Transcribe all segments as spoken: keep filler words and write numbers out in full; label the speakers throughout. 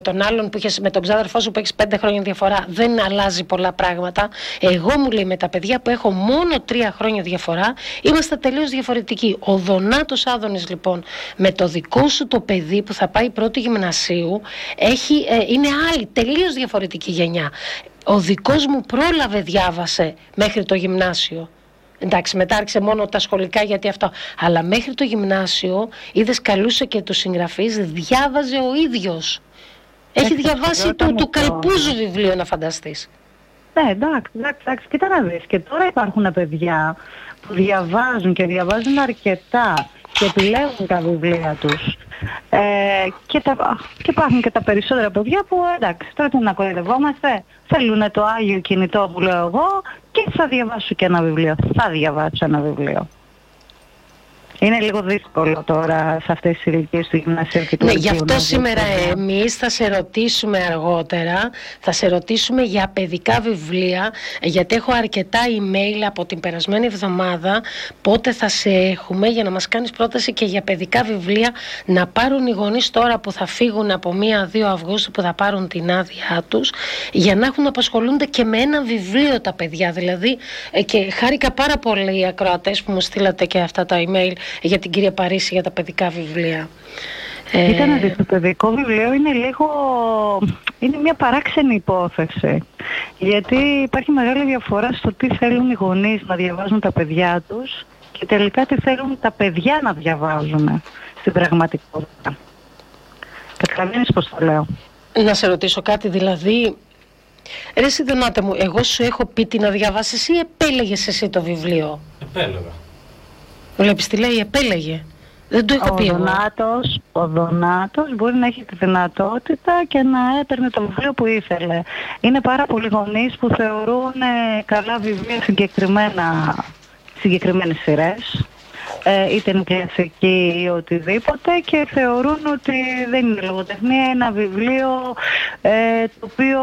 Speaker 1: τον άλλον που είχες, με τον ξάδερφό σου που έχεις πέντε χρόνια διαφορά, δεν αλλάζει πολλά πράγματα. Εγώ, μου λέει, με τα παιδιά που έχω μόνο τρία χρόνια διαφορά, είμαστε τελείως διαφορετικοί. Ο Δονάτος Άδωνης, λοιπόν, με το δικό σου το παιδί που θα πάει πρώτη γυμνασίου, έχει, ε, είναι άλλη, τελείως διαφορετική γενιά. Ο δικός μου πρόλαβε, διάβασε μέχρι το γυμνάσιο. Εντάξει, μετά άρχισε μόνο τα σχολικά γιατί αυτό. Αλλά μέχρι το γυμνάσιο, είδες, καλούσε και τους συγγραφείς, διάβαζε ο ίδιος. Έχει διαβάσει του, του Καλπούζου βιβλίο, να φανταστείς.
Speaker 2: Ναι, εντάξει, εντάξει, εντάξει, κοίτα να δεις. Και τώρα υπάρχουν παιδιά που διαβάζουν και διαβάζουν αρκετά και επιλέγουν τα βιβλία τους. Ε, και, τα, και υπάρχουν και τα περισσότερα παιδιά που, εντάξει, τώρα τι να κοροϊδευόμαστε, θέλουν το Άγιο κινητό που λέω εγώ και θα διαβάσω και ένα βιβλίο. Θα διαβάσω ένα βιβλίο. Είναι λίγο δύσκολο τώρα σε αυτές τις ηλικίες του γυμνασίου και του
Speaker 1: Ναι,
Speaker 2: λυκείου.
Speaker 1: γι' αυτό σήμερα εμείς θα σε ρωτήσουμε αργότερα, θα σε ρωτήσουμε για παιδικά βιβλία, γιατί έχω αρκετά email από την περασμένη εβδομάδα, πότε θα σε έχουμε για να μας κάνεις πρόταση και για παιδικά βιβλία να πάρουν οι γονείς τώρα που θα φύγουν από πρώτη δύο Αυγούστου, που θα πάρουν την άδειά τους, για να έχουν να απασχολούνται και με ένα βιβλίο τα παιδιά. Δηλαδή, και χάρηκα πάρα πολύ οι ακροατές που μου στείλατε και αυτά τα email για την κυρία Παρίσι για τα παιδικά βιβλία.
Speaker 2: Κοίτα να δεις, το παιδικό βιβλίο είναι λίγο, είναι μια παράξενη υπόθεση, γιατί υπάρχει μεγάλη διαφορά στο τι θέλουν οι γονείς να διαβάζουν τα παιδιά τους και τελικά τι θέλουν τα παιδιά να διαβάζουν στην πραγματικότητα. Καταλαβαίνεις πώς το λέω?
Speaker 1: Να σε ρωτήσω κάτι, δηλαδή, ρε εσύ Δονάτε μου, εγώ σου έχω πει τι να διαβάσεις ή επέλεγες εσύ το βιβλίο?
Speaker 3: Επέλεγα.
Speaker 1: Βλέπεις τι λέει, επέλεγε. Δεν το είχα
Speaker 2: ο
Speaker 1: πει εγώ.
Speaker 2: Δονάτος, ο Δονάτος μπορεί να έχει τη δυνατότητα και να έπαιρνε το βιβλίο που ήθελε. Είναι πάρα πολλοί γονείς που θεωρούν ε, καλά βιβλία συγκεκριμένα, συγκεκριμένες σειρές, ε, είτε είναι κλασική ή οτιδήποτε, και θεωρούν ότι δεν είναι λογοτεχνία, ένα βιβλίο ε, το οποίο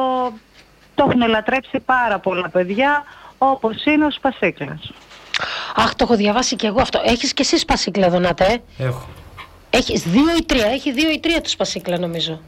Speaker 2: το έχουν λατρέψει πάρα πολλά παιδιά, όπως είναι ο Σπασίκλας.
Speaker 1: Αχ, το έχω διαβάσει και εγώ αυτό. Έχεις και εσύ Σπασίκλα, Δονάτε?
Speaker 3: Έχω.
Speaker 1: Έχεις δύο ή τρία, έχει δύο ή τρία του Σπασίκλα νομίζω.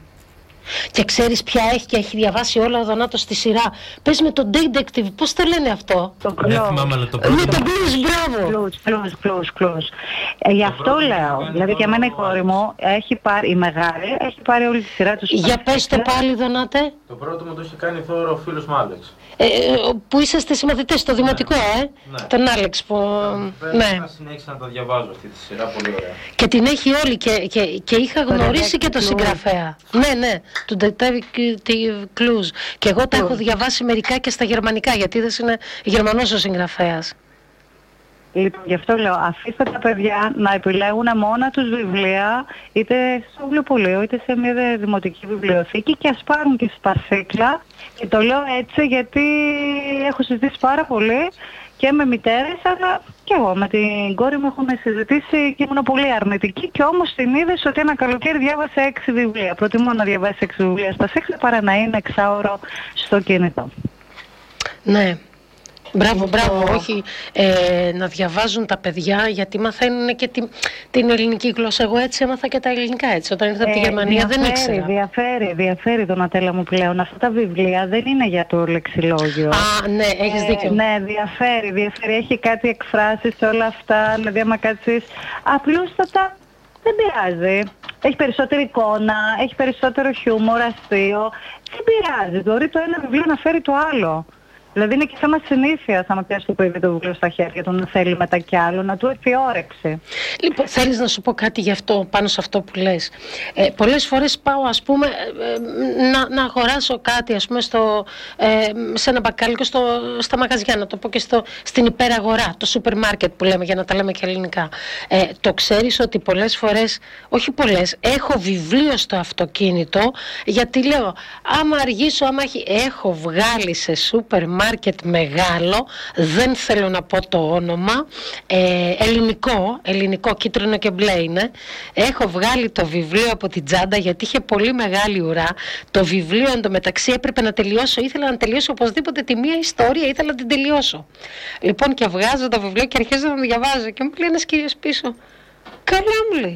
Speaker 1: Και ξέρεις ποια έχει και έχει διαβάσει όλα ο Δονάτος στη σειρά? Πες με το Detective, πώς το λένε αυτό?
Speaker 2: Το
Speaker 3: Δεν θυμάμαι, αλλά το
Speaker 1: Με
Speaker 3: πρώτο.
Speaker 1: το Blues, μπράβο.
Speaker 2: Κλούς, κλούς, κλούς, κλούς. Ε, γι' αυτό λέω. Δηλαδή και εμένα η κόρη μου έχει πάρει, η μεγάλη, έχει πάρει όλη τη σειρά του.
Speaker 1: Για πες το πάλι, Δονάτε.
Speaker 3: Το πρώτο μου το είχε κάνει δώρο ο φίλος μου Άλεξ.
Speaker 1: Ε, που είσαστε συμμαθητές στο δημοτικό, ε?
Speaker 3: Ναι.
Speaker 1: Τον Άλεξ που...
Speaker 3: Ναι.
Speaker 1: Ναι.
Speaker 3: Συνέχισα να τα διαβάζω αυτή τη σειρά, πολύ ωραία.
Speaker 1: Και την έχει όλη και, και, και είχα γνωρίσει και το συγγραφέα. Ναι, ναι, του Detective Clues. Και εγώ τα έχω διαβάσει μερικά και στα γερμανικά, γιατί δεν είναι Γερμανός ο συγγραφέας.
Speaker 2: Λοιπόν, γι' αυτό λέω, αφήστε τα παιδιά να επιλέγουν μόνα τους βιβλία, είτε στο βιβλιοπωλείο, είτε σε μια δημοτική βιβλιοθήκη, και ας πάρουν και Σπασίκλα. Και το λέω έτσι γιατί έχω συζητήσει πάρα πολύ και με μητέρες, αλλά και εγώ με την κόρη μου έχουμε συζητήσει και ήμουν πολύ αρνητική, και όμως την είδες ότι ένα καλοκαίρι διάβασε έξι βιβλία. Προτιμώ να διαβάσει έξι βιβλία Σπασίκλα παρά να είναι εξάωρο στο κινητό.
Speaker 1: Ναι. Μπράβο, μπράβο, όχι ε, να διαβάζουν τα παιδιά, γιατί μαθαίνουν και την, την ελληνική γλώσσα. Εγώ έτσι έμαθα και τα ελληνικά, έτσι. Όταν ήρθα από τη Γερμανία δεν ήξερα.
Speaker 2: Διαφέρει, διαφέρει, Δονατέλα μου, πλέον. Αυτά τα βιβλία δεν είναι για το λεξιλόγιο.
Speaker 1: Α, ναι, έχεις δίκιο.
Speaker 2: Ε, ναι, διαφέρει, διαφέρει. Έχει κάτι εκφράσεις σε όλα αυτά, δηλαδή άμα κάτσεις απλούστατα, δεν πειράζει. Έχει περισσότερη εικόνα, έχει περισσότερο χιούμορ, αστείο. Δεν πειράζει, μπορεί το ένα βιβλίο να φέρει το άλλο. Δηλαδή είναι και θέμα συνήθειας, άμα πιάσει το παιδί το βιβλίο στα χέρια του, να θέλει μετά κι άλλο, να του έρθει όρεξη.
Speaker 1: Λοιπόν, θέλεις να σου πω κάτι γι' αυτό, πάνω σε αυτό που λες? Ε, πολλές φορές πάω, ας πούμε, ε, να, να αγοράσω κάτι, ας πούμε, στο, ε, σε ένα μπακάλικο, στο, στα μαγαζιά, να το πω και στο, στην υπεραγορά, το σούπερ μάρκετ που λέμε, για να τα λέμε και ελληνικά. Ε, το ξέρεις ότι πολλές φορές, όχι πολλές, έχω βιβλίο στο αυτοκίνητο, γιατί λέω, άμα αργήσω, άμα έχει, έχω βγάλει σε σούπερ μάρκετ μεγάλο, δεν θέλω να πω το όνομα, ε, ελληνικό, ελληνικό, κίτρινο και μπλε είναι. Έχω βγάλει το βιβλίο από την τσάντα, γιατί είχε πολύ μεγάλη ουρά. Το βιβλίο εντωμεταξύ έπρεπε να τελειώσω, ήθελα να τελειώσω οπωσδήποτε τη μία ιστορία, ήθελα να την τελειώσω. Λοιπόν, και βγάζω το βιβλίο και αρχίζω να διαβάζω και μου λέει ένας κύριος πίσω, καλά, μου λέει,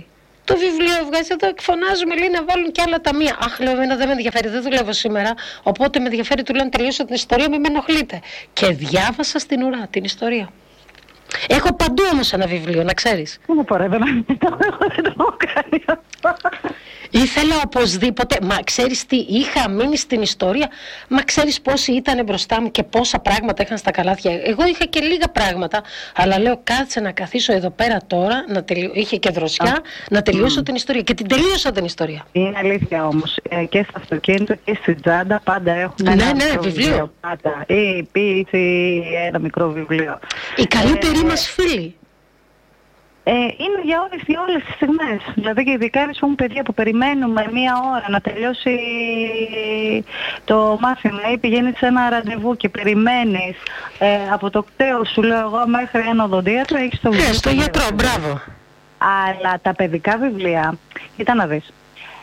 Speaker 1: Το βιβλίο έβγαζε εδώ, εκφωνάζουμε, λέει να βάλουν και άλλα ταμεία. Αχ, λέω, εμένα δεν με ενδιαφέρει, δεν δουλεύω σήμερα. Οπότε με ενδιαφέρει, του λέω, να τελειώσω την ιστορία, μην με ενοχλείτε. Και διάβασα στην ουρά την ιστορία. Έχω παντού όμως ένα βιβλίο, να ξέρεις.
Speaker 2: Δεν μου πορεύω να μην το έχω, δεν το έχω κάνει αυτό.
Speaker 1: Ήθελα οπωσδήποτε, μα ξέρεις τι, είχα μείνει στην ιστορία, μα ξέρεις πόσοι ήταν μπροστά μου και πόσα πράγματα είχαν στα καλάθια. Εγώ είχα και λίγα πράγματα, αλλά λέω κάτσε να καθίσω εδώ πέρα τώρα, να τελειώ... είχε και δροσιά, ah. να τελειώσω mm. την ιστορία. Και την τελείωσα την ιστορία. Είναι
Speaker 2: αλήθεια όμως, ε, και στο αυτοκίνητο και στην τσάντα πάντα έχουν ναι, ένα
Speaker 1: ναι, βιβλίο. βιβλίο.
Speaker 2: Πάντα. Ή ποίηση ή ένα μικρό βιβλίο.
Speaker 1: Οι καλύτεροι ε, μας φίλοι.
Speaker 2: Ε, είναι για όλες, για όλες τις στιγμές. Δηλαδή και ειδικά εμείς που παιδιά που περιμένουμε μία ώρα να τελειώσει το μάθημα ή πηγαίνεις σε ένα ραντεβού και περιμένεις ε, από το κτέο σου, λέω εγώ, μέχρι ένα οδοντίατρο, έχεις το βιβλίο.
Speaker 1: Ε, στο γιατρό, μπράβο.
Speaker 2: Αλλά τα παιδικά βιβλία, κοίτα να δεις.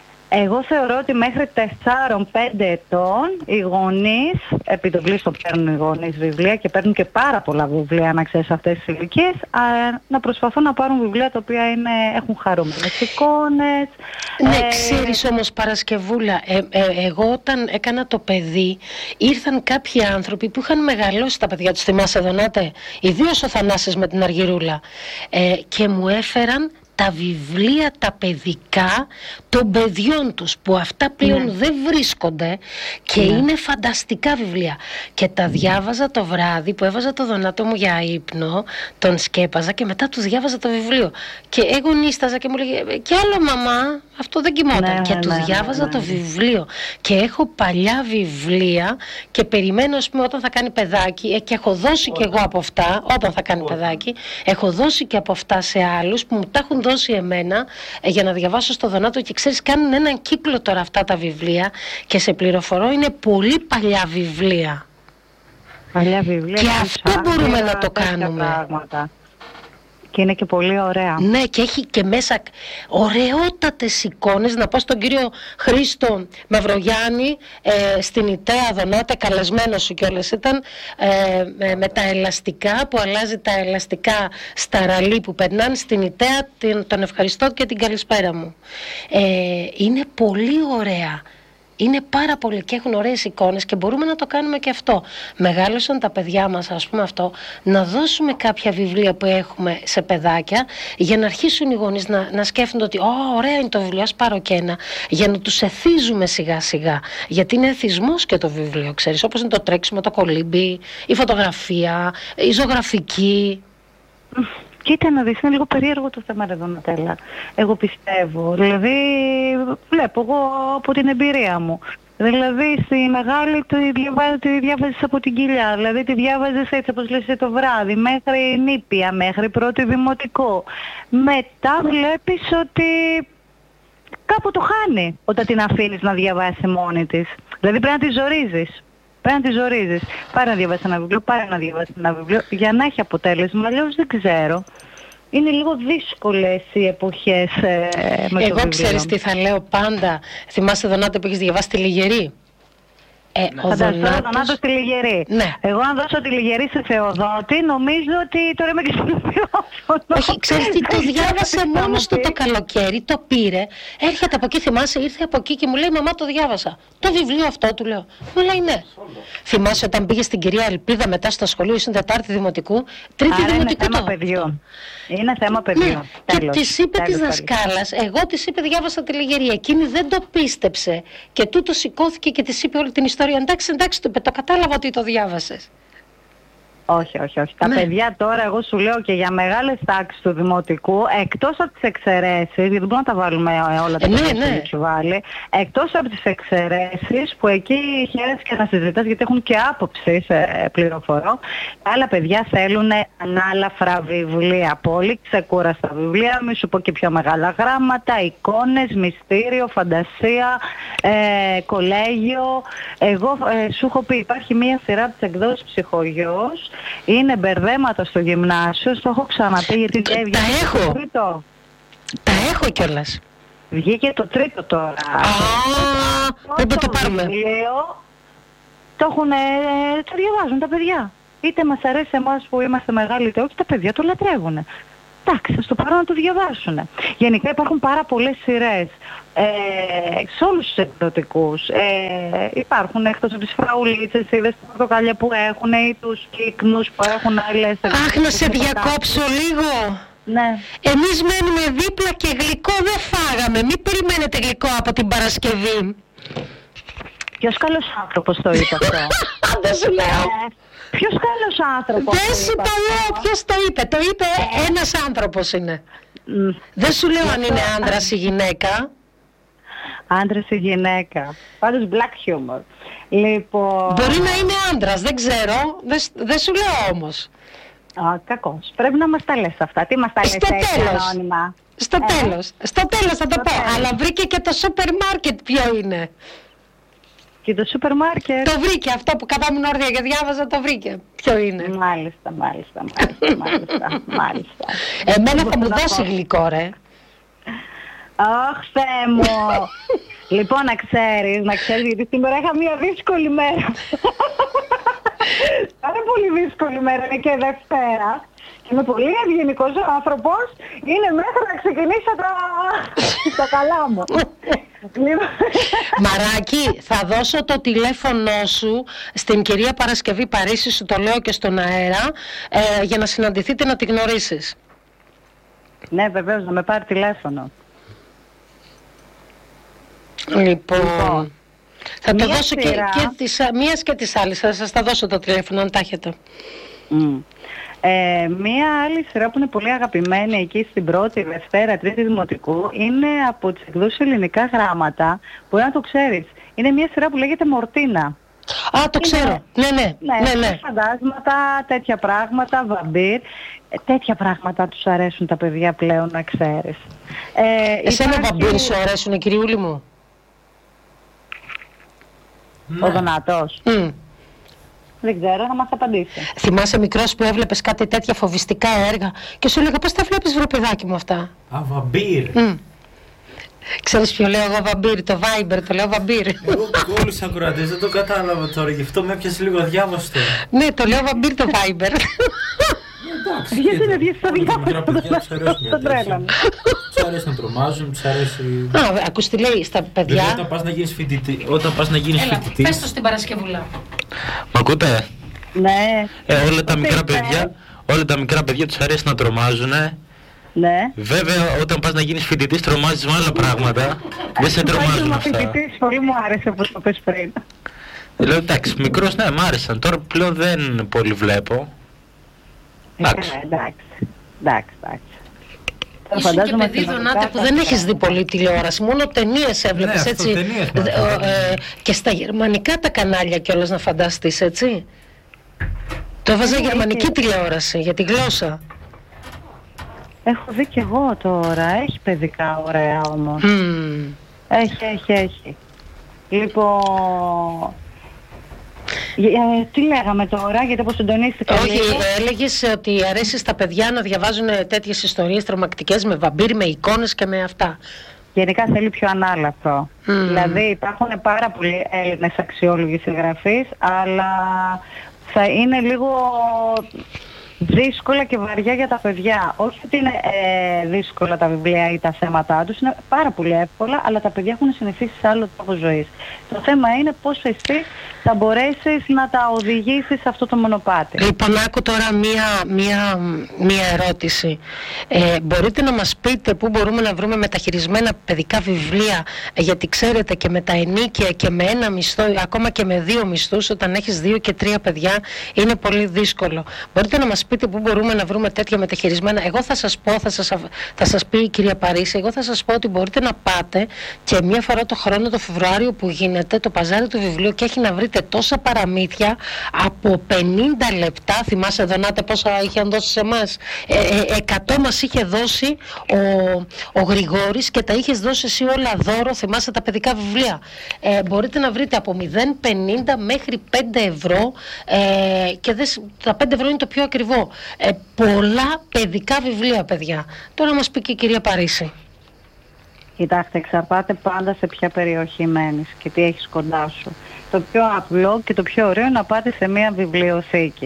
Speaker 2: Εγώ θεωρώ ότι μέχρι τεσσάρων πέντε ετών οι γονείς, επί το πλήστο παίρνουν οι γονείς βιβλία και παίρνουν και πάρα πολλά βιβλία, να ξέρεις, αυτές τις ηλικίες, να προσπαθούν να πάρουν βιβλία τα οποία είναι, έχουν χαρούμενες εικόνες.
Speaker 1: Ναι, ε... ξέρεις όμως Παρασκευούλα, ε, ε, εγώ όταν έκανα το παιδί, ήρθαν κάποιοι άνθρωποι που είχαν μεγαλώσει τα παιδιά τους, θυμάσαι Δονάτε, ιδίως ο Θανάσης με την Αργυρούλα, ε, και μου έφεραν τα βιβλία τα παιδικά των παιδιών τους, που αυτά πλέον ναι. δεν βρίσκονται και ναι. είναι φανταστικά βιβλία. Και τα διάβαζα το βράδυ που έβαζα το Δονάτο μου για ύπνο, τον σκέπαζα και μετά του διάβαζα το βιβλίο. Και εγώ νίσταζα και μου λέγε «Κι άλλο μαμά, αυτό δεν κοιμόταν». Ναι, και ναι, του ναι, διάβαζα ναι, ναι. το βιβλίο. Και έχω παλιά βιβλία και περιμένω, ας πούμε, όταν θα κάνει παιδάκι, ε, και έχω δώσει κι εγώ από αυτά, όταν θα κάνει παιδάκι, έχω δώσει και από αυτά σε άλλους που μου τα έχουν δώσει εμένα ε, για να διαβάσω στο Δονάτο. Και ξέρεις, κάνουν έναν κύκλο τώρα αυτά τα βιβλία και σε πληροφορώ, είναι πολύ παλιά βιβλία.
Speaker 2: Παλιά βιβλία.
Speaker 1: Και αυτό μπορούμε να το κάνουμε.
Speaker 2: Πράγματα. Και είναι και πολύ ωραία.
Speaker 1: Ναι, και έχει και μέσα ωραιότατες εικόνες. Να πω στον κύριο Χρήστο Μαυρογιάννη, ε, στην ΙΤΕΑ Δονάτε, καλεσμένος σου κιόλας ήταν, ε, με τα ελαστικά, που αλλάζει τα ελαστικά στα ραλί που περνάνε στην ΙΤΕΑ. Την, τον ευχαριστώ και την καλησπέρα μου. Ε, είναι πολύ ωραία. Είναι πάρα πολύ και έχουν ωραίες εικόνες και μπορούμε να το κάνουμε και αυτό. Μεγάλωσαν τα παιδιά μας, ας πούμε αυτό, να δώσουμε κάποια βιβλία που έχουμε σε παιδάκια για να αρχίσουν οι γονείς να, να σκέφτονται ότι «Ω, ωραία είναι το βιβλίο, ας πάρω και ένα», για να τους εθίζουμε σιγά σιγά. Γιατί είναι εθισμός και το βιβλίο, ξέρεις, όπως είναι το τρέξιμο, το κολύμπι, η φωτογραφία, η ζωγραφική.
Speaker 2: Κοίτα να δεις, είναι λίγο περίεργο το θέμα εδώ, Νατέλα. Εγώ πιστεύω. Δηλαδή, βλέπω εγώ από την εμπειρία μου. Δηλαδή, στη μεγάλη τη, διαβάζ, τη διάβαζες από την κοιλιά. Δηλαδή, τη διάβαζες έτσι, όπως λες, το βράδυ, μέχρι νήπια, μέχρι πρώτη δημοτικό. Μετά βλέπεις ότι κάπου το χάνει όταν την αφήνεις να διαβάσει μόνη της. Δηλαδή, πρέπει να τη ζορίζεις. Πρέπει να τη ζορίζεις. Πάρε να διαβάσεις ένα βιβλίο, πάρε να διαβάσεις ένα βιβλίο, για να έχει αποτέλεσμα. Αλλιώς δεν ξέρω. Είναι λίγο δύσκολες οι εποχές ε, με
Speaker 1: Εγώ το ξέρεις τι θα λέω πάντα. Θυμάσαι Δονάτε που έχεις διαβάσει τη Λιγερή? Ε,
Speaker 2: ναι. Ο Δονάτος τη Λιγερή.
Speaker 1: Ναι.
Speaker 2: Εγώ αν δώσω τη Λιγερή σε Θεοδότη, νομίζω ότι τώρα είμαι και στο βιβλιόφωνο.
Speaker 1: Όχι, ξέρεις τι, το διάβασε μόνος του το καλοκαίρι, το πήρε, έρχεται από εκεί, θυμάσαι, ήρθε από εκεί και μου λέει «Μαμά, το διάβασα». Το βιβλίο αυτό, του λέω. Μου λέει «Ναι». Θυμάσαι όταν πήγε στην κυρία Ελπίδα μετά στο σχολείο, ήσουν Τετάρτη Δημοτικού, Τρίτη
Speaker 2: Άρα
Speaker 1: Δημοτικού.
Speaker 2: Είναι θέμα παιδιών. Είναι θέμα παιδιών.
Speaker 1: Ναι. Και της είπε της δασκάλας, εγώ της είπε διάβασα τη Λιγερή, εκείνη δεν το πίστεψε και τούτο σηκώθηκε και της είπε όλη την ιστορία. Εντάξει, εντάξει, του είπε, το κατάλαβα ότι το διάβασες.
Speaker 2: Όχι, όχι, όχι. Τα ναι. παιδιά τώρα, εγώ σου λέω και για μεγάλες τάξεις του δημοτικού, εκτός από τις εξαιρέσεις, γιατί δεν μπορούμε να τα βάλουμε όλα τα
Speaker 1: ε,
Speaker 2: παιδιά
Speaker 1: ναι, ναι.
Speaker 2: που έχει βάλει, εκτός από τις εξαιρέσεις που εκεί χαίρεσαι και να συζητάς γιατί έχουν και άποψη, σε πληροφορώ, άλλα παιδιά θέλουν ανάλαφρα βιβλία, πολύ ξεκούραστα βιβλία, μη σου πω και πιο μεγάλα γράμματα, εικόνες, μυστήριο, φαντασία, ε, κολέγιο. Εγώ ε, σου έχω πει, υπάρχει μία σειρά από τις εκδόσεις Ψυχογιός. Είναι μπερδέματα στο γυμνάσιο, το έχω ξαναπεί γιατί
Speaker 1: τα,
Speaker 2: βγήκε
Speaker 1: τα έχω.
Speaker 2: το τρίτο.
Speaker 1: Τα έχω κιόλας.
Speaker 2: Βγήκε το τρίτο τώρα.
Speaker 1: Α, δεν το πάρουμε.
Speaker 2: Βιβλίο, το έχουν, το διαβάζουν τα παιδιά. Είτε μας αρέσει εμάς που είμαστε μεγάλοι είτε όχι, τα παιδιά το λατρεύουν. εντάξει, θα στο πάρω να το διαβάσουν. Γενικά υπάρχουν πάρα πολλές σειρές ε, σε όλους τους εκδοτικούς. Ε, υπάρχουν εκτός από τις φραουλίτσες, είδες τα πορτοκάλια που έχουν ή τους κύκνους που έχουν άλλες...
Speaker 1: Αχ, να σε διακόψω λίγο.
Speaker 2: Ναι.
Speaker 1: Εμείς μένουμε δίπλα και γλυκό δεν φάγαμε. Μην περιμένετε γλυκό από την Παρασκευή.
Speaker 2: Ποιος καλός άνθρωπος το είπε αυτό?
Speaker 1: Δεν σου λέω.
Speaker 2: Ποιος καλός άνθρωπος?
Speaker 1: Δεν σου το λέω ποιος το είπε. Το είπε ένας άνθρωπος είναι. Mm. Δεν σου λέω αν είναι άντρας ή γυναίκα.
Speaker 2: Άντρας ή γυναίκα. Πάντως black humor. Λοιπόν...
Speaker 1: Μπορεί να είναι άντρας, δεν ξέρω. Δεν, δεν σου λέω όμως.
Speaker 2: Α, κακός. Πρέπει να μας τα λες αυτά. Τι μας τα λες έτσι ανώνυμα?
Speaker 1: Στο ε? τέλος. Στο τέλος θα το
Speaker 2: Στο
Speaker 1: πω.
Speaker 2: τέλος.
Speaker 1: Αλλά βρήκε και το σούπερ μάρκετ ποιο είναι.
Speaker 2: Και το σούπερ μάρκετ.
Speaker 1: Το βρήκε αυτό που καθόμουν όρθια και διάβαζα, το βρήκε. Ποιο είναι.
Speaker 2: Μάλιστα, μάλιστα, μάλιστα, μάλιστα, μάλιστα.
Speaker 1: Εμένα θα μου δώσει γλυκό, ρε.
Speaker 2: Αχ, Θεέ μου. Λοιπόν, να ξέρεις, να ξέρεις, γιατί σήμερα είχα μια δύσκολη μέρα. Πάρα πολύ δύσκολη μέρα, είναι και Δευτέρα. Είμαι πολύ ευγενικός άνθρωπος, είναι μέχρι να ξεκινήσω τα, τα καλά μου.
Speaker 1: Μαράκι, θα δώσω το τηλέφωνο σου στην κυρία Παρασκευή Παρίσι, σου το λέω και στον αέρα, ε, για να συναντηθείτε να τη γνωρίσεις.
Speaker 2: Ναι, βεβαίως, να με πάρει τηλέφωνο.
Speaker 1: Λοιπόν, λοιπόν θα το
Speaker 2: μία
Speaker 1: δώσω και, και της μίας και της άλλης, θα σας τα δώσω το τηλέφωνο αν τα έχετε.
Speaker 2: Mm. Ε, μία άλλη σειρά που είναι πολύ αγαπημένη εκεί στην πρώτη, Δευτέρα, Τρίτη Δημοτικού είναι από τις εκδόσεις Ελληνικά Γράμματα, που να το ξέρεις. Είναι μία σειρά που λέγεται Μορτίνα.
Speaker 1: Α, το
Speaker 2: είναι,
Speaker 1: ξέρω. Ναι, ναι,
Speaker 2: ναι,
Speaker 1: ναι, ναι.
Speaker 2: Φαντάσματα, τέτοια πράγματα, βαμπύρ. Ε, τέτοια πράγματα τους αρέσουν τα παιδιά πλέον, να ξέρεις. Ε,
Speaker 1: Εσένα
Speaker 2: υπάρχει...
Speaker 1: βαμπύρ σου αρέσουνε, κυριούλη μου?
Speaker 2: Ο ναι. Δονάτος.
Speaker 1: Mm.
Speaker 2: Δεν ξέρω, να μας απαντήσει.
Speaker 1: Θυμάσαι μικρός που έβλεπες κάτι τέτοια φοβιστικά έργα και σου έλεγα πώς τα βλέπεις βρε παιδάκι μου αυτά?
Speaker 3: Α, βαμπύρ.
Speaker 1: Mm. Ξέρεις ποιο λέω εγώ βαμπύρ? Το Viber, το λέω βαμπύρ.
Speaker 3: Εγώ και όλους τους ακροατές δεν το κατάλαβα τώρα, γι' αυτό με έπιασε λίγο αδιάβαστο.
Speaker 1: Ναι, το λέω βαμπύρ το Viber.
Speaker 2: Γιατί είναι διασταδικά
Speaker 3: το τρέλανε. Τους αρέσει να τρομάζουν, τους αρέσει...
Speaker 1: Α, ακούς τι λέει στα παιδιά.
Speaker 3: Όταν πας να γίνεις φοιτητής... Όταν πας να γίνεις φοιτητής...
Speaker 1: Πες το στην Παρασκευούλα.
Speaker 4: Μ' ακούτε?
Speaker 2: Ναι.
Speaker 4: Ε, όλα τα μικρά παιδιά, όλα τα μικρά παιδιά τους αρέσει να τρομάζουνε.
Speaker 2: Ναι.
Speaker 4: Βέβαια, όταν πας να γίνεις φοιτητής τρομάζεις με άλλα πράγματα. Δεν σε τρομάζουν αυτά.
Speaker 2: Φοιτητής, πολύ μου άρεσε όπως το πες πριν.
Speaker 4: Λέω εντάξει, μικρός ναι, μ' άρεσαν. Τώρα πλέον δεν πολύ βλέπω. Εντάξει.
Speaker 2: Εντάξει, εντάξει, εντάξει.
Speaker 1: Είσαι και παιδί Δονάτε που δεν έχεις δει πολύ τηλεόραση, μόνο ταινίες έβλεπες,
Speaker 3: ναι,
Speaker 1: έτσι,
Speaker 3: ταινίες,
Speaker 1: ε, ε, και στα γερμανικά τα κανάλια κιόλας να φανταστείς, έτσι. Το έβαζα
Speaker 2: ε,
Speaker 1: γερμανική
Speaker 2: έχει...
Speaker 1: τηλεόραση για τη γλώσσα.
Speaker 2: Έχω δει κι εγώ τώρα, έχει παιδικά ωραία όμως.
Speaker 1: Mm.
Speaker 2: Έχει, έχει, έχει. Λοιπόν... Ε, τι λέγαμε τώρα, γιατί όπως συντονίστηκα.
Speaker 1: Όχι, έλεγες ότι αρέσει στα παιδιά να διαβάζουν τέτοιες ιστορίες τρομακτικές με βαμπύρ, με εικόνες και με αυτά.
Speaker 2: Γενικά θέλει πιο ανάλαφρο. Mm. Δηλαδή υπάρχουν πάρα πολλοί Έλληνες αξιόλογοι συγγραφείς, αλλά θα είναι λίγο δύσκολα και βαριά για τα παιδιά. Όχι ότι είναι ε, δύσκολα τα βιβλία ή τα θέματα τους, είναι πάρα πολύ εύκολα, αλλά τα παιδιά έχουν συνηθίσει σε άλλο τρόπο ζωής. Το θέμα είναι πώς εσύ θα μπορέσεις να τα οδηγήσεις σε αυτό το μονοπάτι.
Speaker 1: Λοιπόν, άκου τώρα μία, μία, μία ερώτηση. Ε, μπορείτε να μας πείτε πού μπορούμε να βρούμε μεταχειρισμένα παιδικά βιβλία, γιατί ξέρετε και με τα ενίκια και με ένα μισθό, ακόμα και με δύο μισθούς, όταν έχεις δύο και τρία παιδιά, είναι πολύ δύσκολο. Μπορείτε να μας πείτε πού μπορούμε να βρούμε τέτοια μεταχειρισμένα? Εγώ θα σας πω, θα σας, θα σας πει η κυρία Παρίσι, εγώ θα σας πω ότι μπορείτε να πάτε και μία φορά το χρόνο, το Φεβρουάριο που γίνεται, το παζάρι του βιβλίου, και έχει να βρείτε τόσα παραμύθια από πενήντα λεπτά. Θυμάσαι Δονάτε πόσα είχαν δώσει σε εμάς? Ε, ε, εκατό μας είχε δώσει ο, ο Γρηγόρης και τα είχες δώσει εσύ όλα δώρο. Θυμάσαι τα παιδικά βιβλία? Ε, μπορείτε να βρείτε από μηδέν πενήντα μέχρι πέντε ευρώ ε, και δες, τα πέντε ευρώ είναι το πιο ακριβό. Ε, πολλά παιδικά βιβλία, παιδιά. Τώρα μας πει και η κυρία Παρίσι.
Speaker 2: Κοιτάξτε, εξαρτάται πάντα σε ποια περιοχή μένεις και τι έχεις κοντά σου. Το πιο απλό και το πιο ωραίο είναι να πάτε σε μια βιβλιοθήκη.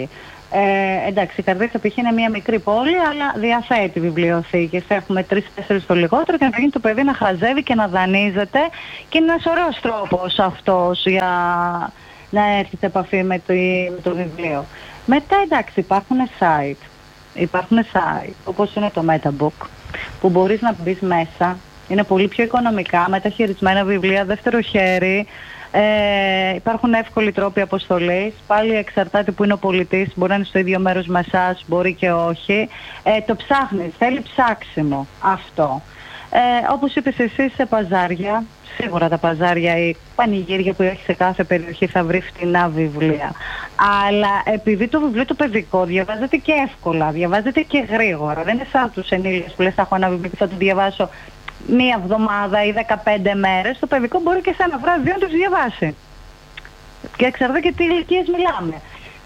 Speaker 2: Ε, εντάξει, η Καρδίτσα π.χ. είναι μια μικρή πόλη, αλλά διαθέτει βιβλιοθήκες. Έχουμε τρεις-τέσσερις το λιγότερο και να γίνει το παιδί να χαζεύει και να δανείζεται, και είναι ένας ωραίος τρόπος αυτός για να έρθει σε επαφή με το, με το βιβλίο. Μετά, εντάξει, υπάρχουν site. Υπάρχουν site, όπως είναι το Metabook, που μπορείς να μπεις μέσα. Είναι πολύ πιο οικονομικά, μεταχειρισμένα βιβλία, δεύτερο χέρι. Ε, υπάρχουν εύκολοι τρόποι αποστολής. Πάλι εξαρτάται που είναι ο πολιτής. Μπορεί να είναι στο ίδιο μέρος με εσάς, μπορεί και όχι. Ε, το ψάχνεις, θέλει ψάξιμο αυτό. Ε, όπως είπες εσύ, σε παζάρια, σίγουρα τα παζάρια ή πανηγύρια που έχει σε κάθε περιοχή θα βρει φτηνά βιβλία. Αλλά επειδή το βιβλίο το παιδικό διαβάζεται και εύκολα, διαβάζεται και γρήγορα. Δεν είναι σαν τους ενήλικες που λες θα έχω ένα βιβλίο και θα το διαβάσω μία εβδομάδα ή δεκαπέντε μέρες. Το παιδικό μπορεί και σε ένα βράδυ να το διαβάσει. Και εξαρτάται και τι ηλικίες μιλάμε.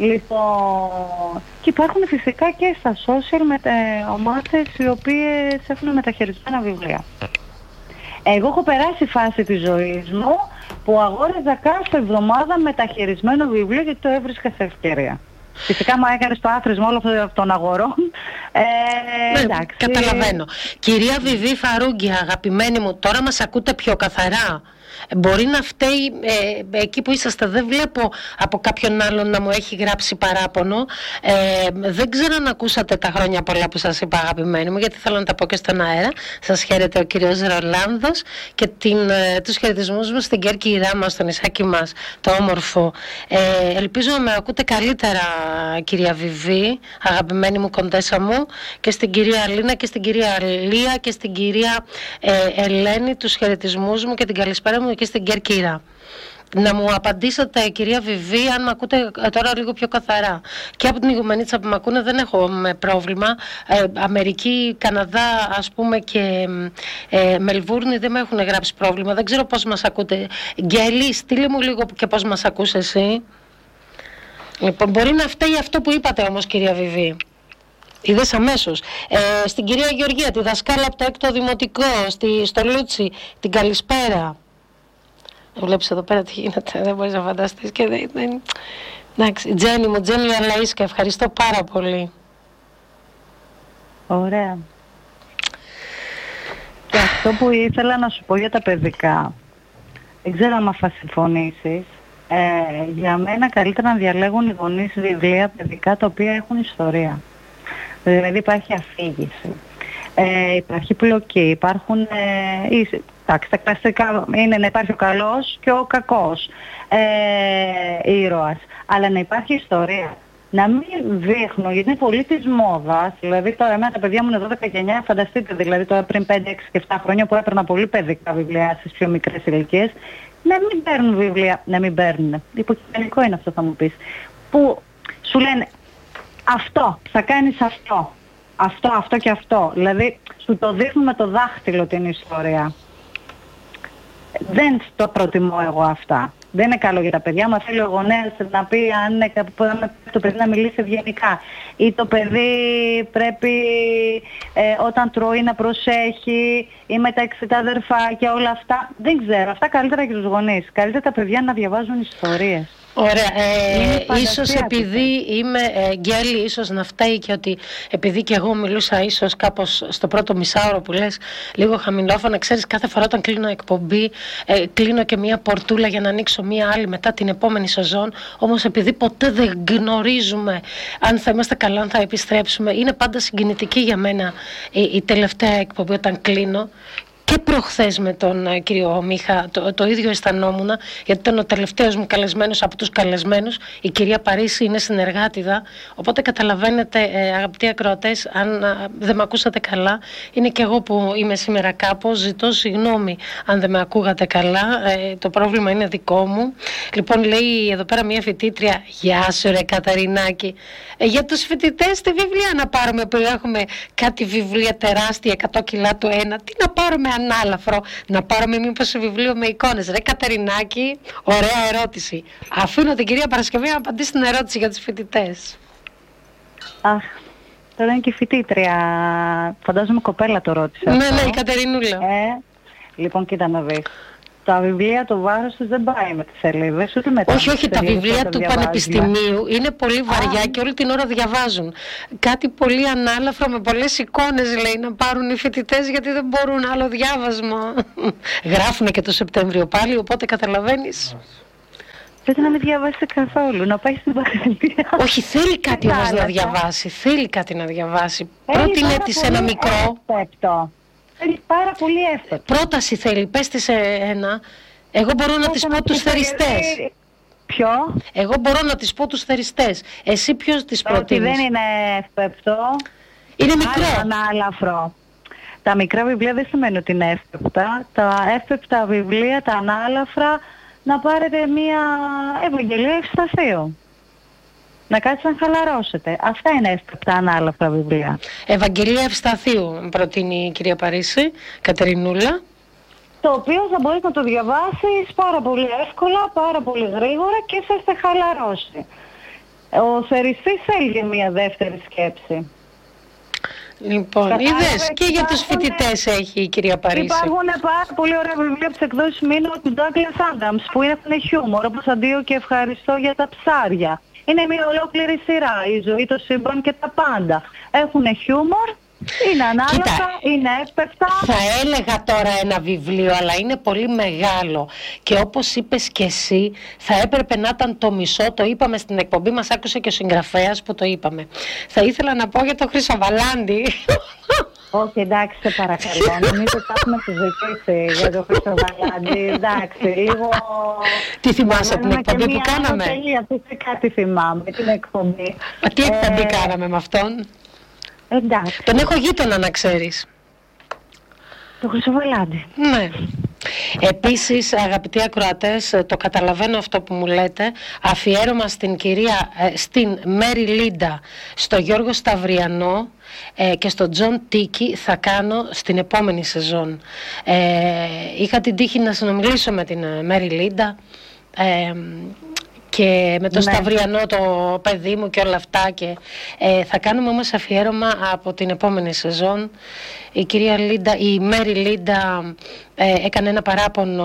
Speaker 2: Λοιπόν, και υπάρχουν φυσικά και στα social με ομάδες οι οποίες έχουν μεταχειρισμένα βιβλία. Εγώ έχω περάσει φάση της ζωής μου που αγόραζα κάθε εβδομάδα μεταχειρισμένο βιβλίο γιατί το έβρισκα σε ευκαιρία. Φυσικά μου έκανε το άθροισμα όλων αυτών των αγορών. Ε,
Speaker 1: ναι,
Speaker 2: εντάξει.
Speaker 1: Καταλαβαίνω. Κυρία Βιβί Φαρούγγι, αγαπημένη μου, τώρα μας ακούτε πιο καθαρά? Μπορεί να φταίει ε, εκεί που είσαστε. Δεν βλέπω από κάποιον άλλον να μου έχει γράψει παράπονο. Ε, δεν ξέρω αν ακούσατε τα χρόνια πολλά που σας είπα, αγαπημένοι μου, γιατί θέλω να τα πω και στον αέρα. Σας χαίρεται ο κύριος Ρολάνδος και την, ε, τους χαιρετισμούς μου στην Κέρκυρα μας, στο νησάκι μας, το όμορφο. Ε, ελπίζω να με ακούτε καλύτερα, κυρία Βιβί, αγαπημένη μου κοντέσα μου, και στην κυρία Αλίνα και στην κυρία Λία και στην κυρία ε, Ελένη, τους χαιρετισμούς μου και την καλησπέρα μου και στην Κέρκυρα. Να μου απαντήσετε, κυρία Βιβί, αν με ακούτε τώρα λίγο πιο καθαρά. Και από την Ιγουμενίτσα που με ακούνε δεν έχω πρόβλημα. Ε, Αμερική, Καναδά, ας πούμε, και ε, Μελβούρνη δεν με έχουν γράψει πρόβλημα. Δεν ξέρω πώς μας ακούτε. Γκέλη, στείλε μου λίγο και πώς μας ακούς εσύ. Λοιπόν, μπορεί να φταίει αυτό που είπατε όμως, κυρία Βιβί. Είδες αμέσως. Ε, στην κυρία Γεωργία, τη δασκάλα από το έκτο δημοτικό, στη, στο Λούτσι, την καλησπέρα. Βλέπεις εδώ πέρα τι γίνεται, δεν μπορείς να φανταστείς και δεν... δεν... Εντάξει, Τζένι μου, Τζένι Αλαΐσκα, ευχαριστώ πάρα πολύ.
Speaker 2: Ωραία. Και αυτό που ήθελα να σου πω για τα παιδικά, δεν ξέρω αν θα συμφωνήσεις, ε, για μένα καλύτερα να διαλέγουν οι γονείς βιβλία παιδικά τα οποία έχουν ιστορία. Δηλαδή υπάρχει αφήγηση, ε, υπάρχει πλοκή, υπάρχουν... Ε, εντάξει, τα κλασικά είναι να υπάρχει ο καλός και ο κακός ε, ήρωας, αλλά να υπάρχει ιστορία. Να μην δείχνω, γιατί είναι πολύ της μόδας, δηλαδή τώρα εμένα τα παιδιά μου είναι δώδεκα και εννιά, φανταστείτε δηλαδή τώρα πριν πέντε, έξι και επτά χρόνια που έπαιρνα πολύ παιδικά βιβλία στις πιο μικρές ηλικίες, να μην παίρνουν βιβλία, να μην παίρνουν. Υποκειμενικό είναι αυτό, θα μου πεις. Που σου λένε αυτό, θα κάνεις αυτό, αυτό, αυτό και αυτό. Δηλαδή σου το δείχνουν με το δάχτυλο την ιστορία. Δεν το προτιμώ εγώ αυτά. Δεν είναι καλό για τα παιδιά. Μα θέλει ο γονέας να πει αν το παιδί να μιλήσει ευγενικά. Ή το παιδί πρέπει ε, όταν τρώει να προσέχει, ή μεταξύ τα αδερφάκια, όλα αυτά. Δεν ξέρω. Αυτά καλύτερα για τους γονείς. Καλύτερα τα παιδιά να διαβάζουν ιστορίες.
Speaker 1: Ωραία. Ε, ίσως επειδή είμαι ε, γκέλη, ίσως να φταίει και ότι επειδή και εγώ μιλούσα ίσως κάπως στο πρώτο μισάωρο που λες λίγο χαμηλόφωνα. Ξέρεις, κάθε φορά όταν κλείνω εκπομπή ε, κλείνω και μία πορτούλα για να ανοίξω μία άλλη μετά την επόμενη σεζόν. Όμως επειδή ποτέ δεν γνωρίζουμε αν θα είμαστε καλά, αν θα επιστρέψουμε, είναι πάντα συγκινητική για μένα η, η τελευταία εκπομπή όταν κλείνω. Και προχθές με τον uh, κύριο Μίχα το, το ίδιο αισθανόμουν, γιατί ήταν ο τελευταίος μου καλεσμένος από τους καλεσμένους. Η κυρία Παρίσι είναι συνεργάτηδα, οπότε καταλαβαίνετε ε, αγαπητοί ακροατές, αν uh, δεν με ακούσατε καλά, είναι και εγώ που είμαι σήμερα κάπως. Ζητώ συγγνώμη αν δεν με ακούγατε καλά, ε, το πρόβλημα είναι δικό μου. Λοιπόν, λέει εδώ πέρα μια φοιτήτρια, γεια σου ρε Καταρινάκη, ε, για τους φοιτητές τη βιβλία να πάρουμε, που έχουμε κάτι βιβλία τεράστια, εκατό κιλά το ένα, τι να πάρουμε ανάλαφρο, να πάρουμε μήπως βιβλίο με εικόνες? Ρε Κατερινάκη, ωραία ερώτηση. Αφήνω την κυρία Παρασκευή να απαντήσει την ερώτηση για τους φοιτητές.
Speaker 2: Αχ, τώρα είναι και η φοιτήτρια. Φαντάζομαι κοπέλα το ρώτησε.
Speaker 1: Ναι, αυτό. Ναι, η Κατερινούλα.
Speaker 2: Ε, λοιπόν, κοίτα να δεις. τα βιβλία, το βάρος τους δεν πάει με τις σελίδες, ούτε με τα
Speaker 1: Όχι, όχι, τα βιβλία του
Speaker 2: διαβάζουμε.
Speaker 1: Πανεπιστημίου είναι πολύ βαριά και όλη την ώρα διαβάζουν. Κάτι πολύ ανάλαφρο με πολλές εικόνες, λέει, να πάρουν οι φοιτητές, γιατί δεν μπορούν άλλο διάβασμα. Γράφουν και το Σεπτέμβριο πάλι, οπότε καταλαβαίνεις.
Speaker 2: Πρέπει να μην διαβάσει καθόλου, να πάει στην παραλία.
Speaker 1: Όχι, θέλει κάτι όμως να διαβάσει, θέλει κάτι να διαβάσει. Πρότεινε της ένα μικρό.
Speaker 2: Εύπεπτο. Θέλει πάρα πολύ εύπεπτο.
Speaker 1: Πρόταση θέλει, πες της ένα. Εγώ μπορώ να της πω τους θεριστές.
Speaker 2: Ποιο?
Speaker 1: Εγώ μπορώ να της πω τους θεριστές. Εσύ ποιος της προτείνεις?
Speaker 2: Ότι δεν είναι εύπεπτο.
Speaker 1: Είναι μικρό.
Speaker 2: Άλλο ανάλαφρο. Τα μικρά βιβλία δεν σημαίνει ότι είναι εύπεπτα. Τα εύπεπτα βιβλία, τα ανάλαφρα, να πάρετε μία Ευαγγελία Ευσταθείου. Να κάτσετε να χαλαρώσετε. Αυτά είναι εύπεπτα ανάλαφρα βιβλία.
Speaker 1: Ευαγγελία Ευσταθείου προτείνει η κυρία Παρίσι, Κατερινούλα.
Speaker 2: Το οποίο θα μπορείς να το διαβάσεις πάρα πολύ εύκολα, πάρα πολύ γρήγορα και θα σε χαλαρώσει. Ο θεριστής έλεγε μία δεύτερη σκέψη.
Speaker 1: Λοιπόν, είδες, και για τους φοιτητές έχει η κυρία Παρίσι.
Speaker 2: Υπάρχουν πάρα πολύ ωραία βιβλία από τις εκδόσεις Μήνο του Douglas Adams που έχουν χιούμορ, όπως Αντίο και ευχαριστώ για τα ψάρια. Είναι μια ολόκληρη σειρά, η ζωή, το σύμπαν και τα πάντα. Έχουν χιούμορ, είναι ανάλογα, είναι εύπεπτα.
Speaker 1: Θα έλεγα τώρα ένα βιβλίο, αλλά είναι πολύ μεγάλο. Και όπως είπες και εσύ, θα έπρεπε να ήταν το μισό. Το είπαμε στην εκπομπή, μας άκουσε και ο συγγραφέας που το είπαμε. Θα ήθελα να πω για το Χρυσοβαλάντι.
Speaker 2: Όχι, εντάξει, σε παρακαλώ. Νομίζω ότι θα έχουμε συζητήσει για το Χρυσοβαλάντι. Εντάξει, λίγο.
Speaker 1: Τι θυμάσαι την εκπομπή που κάναμε?
Speaker 2: Κάτι θυμάμαι, την εκπομπή.
Speaker 1: Μα τι εκπομπή κάναμε με αυτόν?
Speaker 2: Εντάξει.
Speaker 1: Τον έχω γείτονα, να ξέρεις.
Speaker 2: Το Χρυσοβαλάντι.
Speaker 1: Ναι. Επίσης, αγαπητοί ακροατές, το καταλαβαίνω αυτό που μου λέτε. Αφιέρωμα στην κυρία, στην Μέρι Λίντα, στο Γιώργο Σταυριανό ε, και στον Τζον Τίκη θα κάνω στην επόμενη σεζόν. Ε, είχα την τύχη να συνομιλήσω με την Μέρι Λίντα ε, και με το ναι. Σταυριανό, το παιδί μου και όλα αυτά, και ε, θα κάνουμε όμως αφιέρωμα από την επόμενη σεζόν. Η κυρία Λίντα, η Μέρι Λίντα ε, έκανε ένα παράπονο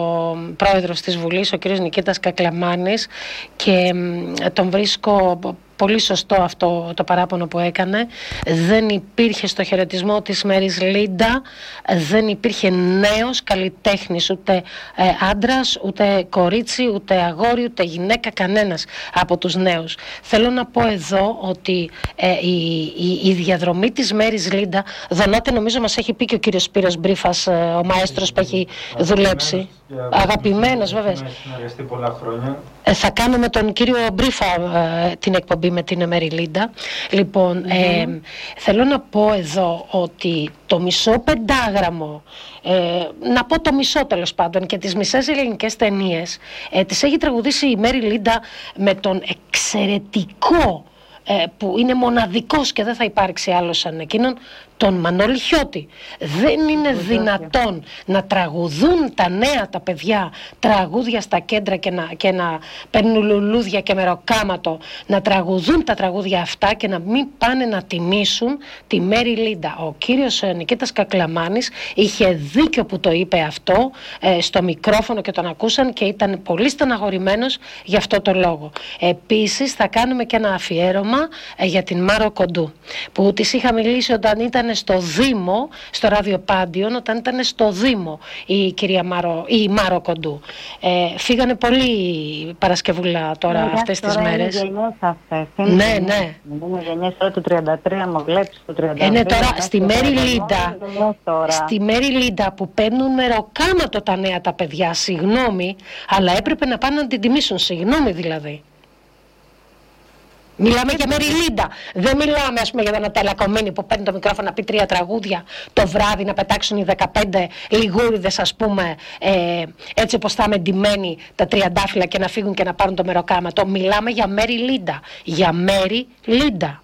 Speaker 1: ο πρόεδρος της Βουλής, ο κύριος Νικήτας Κακλαμάνης, και ε, τον βρίσκω πολύ σωστό αυτό το παράπονο που έκανε. Δεν υπήρχε στο χαιρετισμό της Μέρις Λίντα, δεν υπήρχε νέος καλλιτέχνης, ούτε ε, άντρας, ούτε κορίτσι, ούτε αγόρι, ούτε γυναίκα, κανένας από τους νέους. Θέλω να πω εδώ ότι ε, η, η, η διαδρομή της Μέρις Λίντα, Δονάτε, νομίζω μας έχει πει και ο κύριος Σπύρος Μπρίφας, ε, ο μαέστρος που έχει δουλέψει. Αγαπημένος, βέβαια.
Speaker 3: Έχουμε συνεργαστεί πολλά χρόνια.
Speaker 1: Ε, θα κάνω με τον κύριο Μπρίφα ε, την εκπομπή με την Μέρι Λίντα. Λοιπόν, mm-hmm. ε, θέλω να πω εδώ ότι το μισό πεντάγραμμο, ε, να πω το μισό τέλος πάντων, και τις μισές ελληνικές ταινίες, ε, τις έχει τραγουδήσει η Μέρι Λίντα με τον εξαιρετικό, ε, που είναι μοναδικός και δεν θα υπάρξει άλλος σαν εκείνον, τον Μανώλη Χιώτη. Δεν είναι δυνατόν να τραγουδούν τα νέα τα παιδιά τραγούδια στα κέντρα και να, και να παίρνουν λουλούδια και μεροκάματο, να τραγουδούν τα τραγούδια αυτά και να μην πάνε να τιμήσουν τη Μέρι Λίντα. Ο κύριος Νικήτας Κακλαμάνης είχε δίκιο που το είπε αυτό ε, στο μικρόφωνο και τον ακούσαν και ήταν πολύ στεναχωρημένος γι' αυτό το λόγο. Επίσης θα κάνουμε και ένα αφιέρωμα ε, για την Μάρο Κοντού, που της είχα μιλήσει όταν ήταν στο Δήμο, στο Ραδιοπάντιον, όταν ήταν στο Δήμο η κυρία Μάρο, η Μάρο Κοντού. Ε, φύγανε πολύ Παρασκευούλα τώρα ναι, αυτές τις μέρες.
Speaker 2: Είναι γενιές αυτές.
Speaker 1: Ναι, ναι.
Speaker 2: Είναι γενιές τώρα του τριάντα τρία, μου βλέπεις το τριάντα τρία.
Speaker 1: Είναι τώρα στη Μέρι Λίντα, στη Μέρι Λίντα που παίρνουν μεροκάματο τα νέα τα παιδιά, συγγνώμη, αλλά έπρεπε να πάνε να την τιμήσουν, συγγνώμη δηλαδή. Μιλάμε για Μέρι Λίντα. Δεν μιλάμε, ας πούμε, για ένα τελακομίνι που παίρνει το μικρόφωνο να πει τρία τραγούδια το βράδυ, να πετάξουν οι δεκαπέντε λιγούριδες, ας πούμε, ε, έτσι όπως θα είμαι ντυμένοι τα τριαντάφυλλα και να φύγουν και να πάρουν το μεροκάματο. Μιλάμε για Μέρι Λίντα. Για Μέρι Λίντα.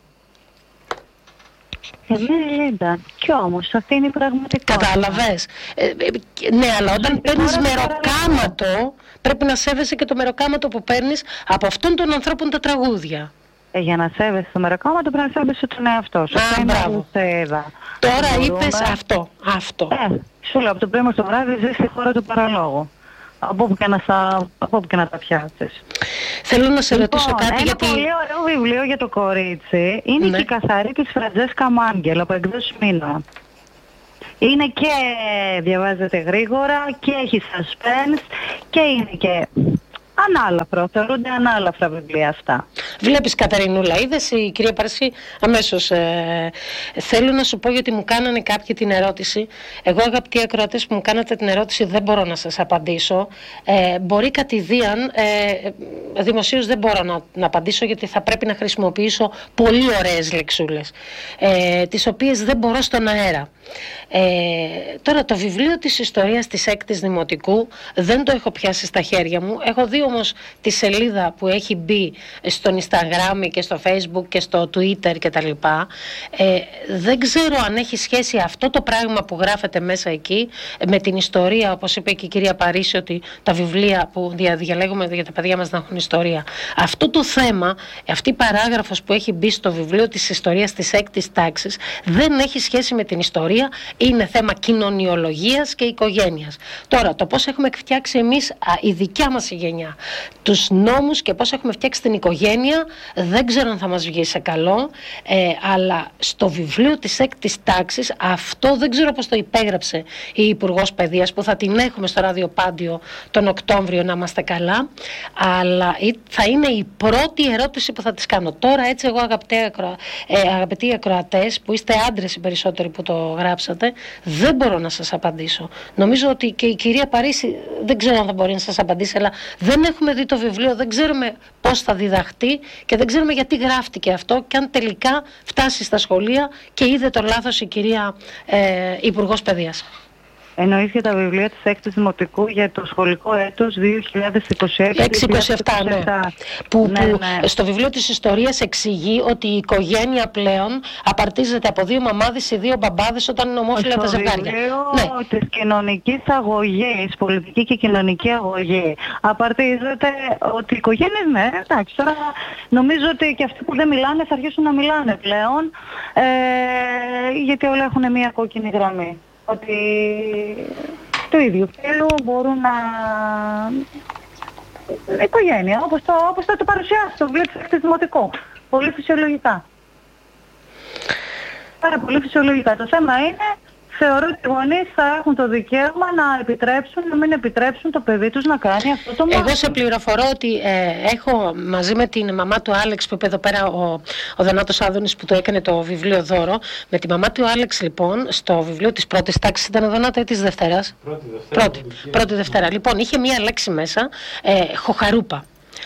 Speaker 2: Για Μέρι Λίντα. Κι όμως αυτή είναι η πραγματικότητα.
Speaker 1: Κατάλαβες. Ε, ε, ναι, αλλά όταν παίρνεις μεροκάματο, πρέπει να σέβεσαι και το μεροκάματο που παίρνεις από αυτόν τον ανθρώπων τα τραγούδια.
Speaker 2: Ε, για να σέβεσαι το μεροκάματο πρέπει να σέβεσαι τον εαυτό σου.
Speaker 1: Α, μπράβο. Τώρα
Speaker 2: μπορούμε...
Speaker 1: είπες αυτό. αυτό.
Speaker 2: Ε, σου λέω από το πρωί στο βράδυ ζεις στη χώρα του παραλόγου. από όπου και να, στα, από όπου και να τα φτιάξεις.
Speaker 1: Θέλω να σε
Speaker 2: Λοιπόν,
Speaker 1: ρωτήσω κάτι
Speaker 2: ένα
Speaker 1: γιατί...
Speaker 2: πολύ ωραίο βιβλίο για το κορίτσι είναι
Speaker 1: Ναι.
Speaker 2: και η Καθαρή της Φραντζέσκα Μάγκελ από εκδόσεις Μήνα. Είναι και διαβάζεται γρήγορα και έχει suspense και είναι και ανάλαφρο, θεωρούνται ανάλαφρα βιβλία αυτά.
Speaker 1: Βλέπεις Κατερινούλα, είδες η κυρία Παρσή αμέσως. Ε, θέλω να σου πω γιατί μου κάνανε κάποιοι την ερώτηση. Εγώ αγαπητοί ακροατές που μου κάνατε την ερώτηση δεν μπορώ να σας απαντήσω. Ε, μπορεί κατηδίαν, ε, δημοσίως δεν μπορώ να, να απαντήσω γιατί θα πρέπει να χρησιμοποιήσω πολύ ωραίες λεξούλες. Ε, τις οποίες δεν μπορώ στον αέρα. Ε, τώρα το βιβλίο της ιστορίας της έκτης Δημοτικού δεν το έχω πιάσει στα χέρια μου. Έχω δει όμως τη σελίδα που έχει μπει στον Instagram και στο Facebook και στο Twitter και τα λοιπά. Ε, δεν ξέρω αν έχει σχέση αυτό το πράγμα που γράφεται μέσα εκεί με την ιστορία, όπως είπε και η κυρία Παρίση, ότι τα βιβλία που διαλέγουμε για τα παιδιά μας να έχουν ιστορία. Αυτό το θέμα, αυτή η παράγραφος που έχει μπει στο βιβλίο της ιστορίας της έκτης τάξης δεν έχει σχέση με την ιστορία, είναι θέμα κοινωνιολογίας και οικογένειας. Τώρα, το πώς έχουμε φτιάξει εμείς, α, η δικιά μας η γενιά, τους νόμους και πώς έχουμε φτιάξει την οικογένεια, δεν ξέρω αν θα μας βγει σε καλό, ε, αλλά στο βιβλίο της έκτης τάξης αυτό δεν ξέρω πώς το υπέγραψε η Υπουργός Παιδείας, που θα την έχουμε στο ραδιοπάντιο τον Οκτώβριο, να είμαστε καλά, αλλά θα είναι η πρώτη ερώτηση που θα της κάνω. Τώρα έτσι εγώ αγαπητοί, ακροα... ε, αγαπητοί ακροατές, που είστε άντρες οι περισσότεροι που το γράψατε, δεν μπορώ να σας απαντήσω. Νομίζω ότι και η κυρία Παρίση δεν ξέρω αν θα μπορεί να σας απαντήσει, αλλά δεν έχουμε δει το βιβλίο, δεν ξέρουμε πώς θα διδαχτεί και δεν ξέρουμε γιατί γράφτηκε αυτό και αν τελικά φτάσει στα σχολεία και είδε το λάθος η κυρία ε, Υπουργός Παιδείας.
Speaker 2: Εννοείς για τα βιβλία της έκτης Δημοτικού για το σχολικό έτος δύο χιλιάδες είκοσι έξι
Speaker 1: έξι είκοσι επτά, ναι. Που,
Speaker 2: ναι,
Speaker 1: που
Speaker 2: ναι.
Speaker 1: στο βιβλίο της ιστορίας εξηγεί ότι η οικογένεια πλέον απαρτίζεται από δύο μαμάδες ή δύο μπαμπάδες όταν είναι ομόφυλα τα ζευγάρια.
Speaker 2: Στο βιβλίο
Speaker 1: Ναι.
Speaker 2: της κοινωνικής αγωγής, πολιτική και κοινωνική αγωγή, απαρτίζεται ότι οι οικογένειες, ναι, εντάξει, τώρα νομίζω ότι και αυτοί που δεν μιλάνε θα αρχίσουν να μιλάνε πλέον, ε, γιατί όλα έχουν μια κόκκινη γραμμή. Ότι του ίδιου φίλου μπορούν να... οικογένεια, όπως το, όπως το, το παρουσιάσει το βιβλίο της έκτης Δημοτικού. Πολύ φυσιολογικά. Πάρα πολύ φυσιολογικά. Το θέμα είναι, θεωρώ ότι οι γονείς θα έχουν το δικαίωμα να επιτρέψουν, να μην επιτρέψουν το παιδί τους να κάνει αυτό το μάθημα.
Speaker 1: Εγώ σε πληροφορώ ότι ε, έχω μαζί με την μαμά του Άλεξ που είπε εδώ πέρα ο, ο Δανάτος Άδωνης που το έκανε το βιβλίο δώρο. Με τη μαμά του Άλεξ λοιπόν στο βιβλίο της πρώτης τάξης, ήταν ο Δανάτο ή της Δευτέρας.
Speaker 3: Πρώτη Δευτέρα.
Speaker 1: Πρώτη, πρώτη Δευτέρα. Λοιπόν, είχε μία λέξη μέσα, ε, χοχαρούπα.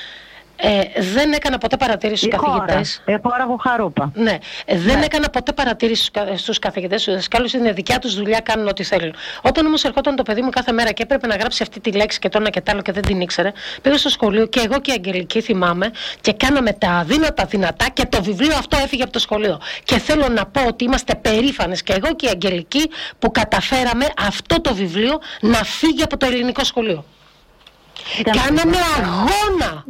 Speaker 1: Ε, δεν έκανα ποτέ παρατήρηση στους καθηγητές.
Speaker 2: Η χώρα Χοχαρούπα.
Speaker 1: Ναι, ε, δεν
Speaker 2: Ναι.
Speaker 1: έκανα ποτέ παρατήρηση στους κα- στους καθηγητές, στους δασκάλους, είναι δικιά τους δουλειά, κάνουν ό,τι θέλουν. Όταν όμως ερχόταν το παιδί μου κάθε μέρα και έπρεπε να γράψει αυτή τη λέξη και το ένα και το άλλο και δεν την ήξερε, πήγα στο σχολείο και εγώ και η Αγγελική θυμάμαι και κάναμε τα αδύνατα δυνατά και το βιβλίο αυτό έφυγε από το σχολείο. Και θέλω να πω ότι είμαστε περήφανες και εγώ και η Αγγελική που καταφέραμε αυτό το βιβλίο να φύγει από το ελληνικό σχολείο.
Speaker 2: Ήταν
Speaker 1: Κάναμε αγώνα.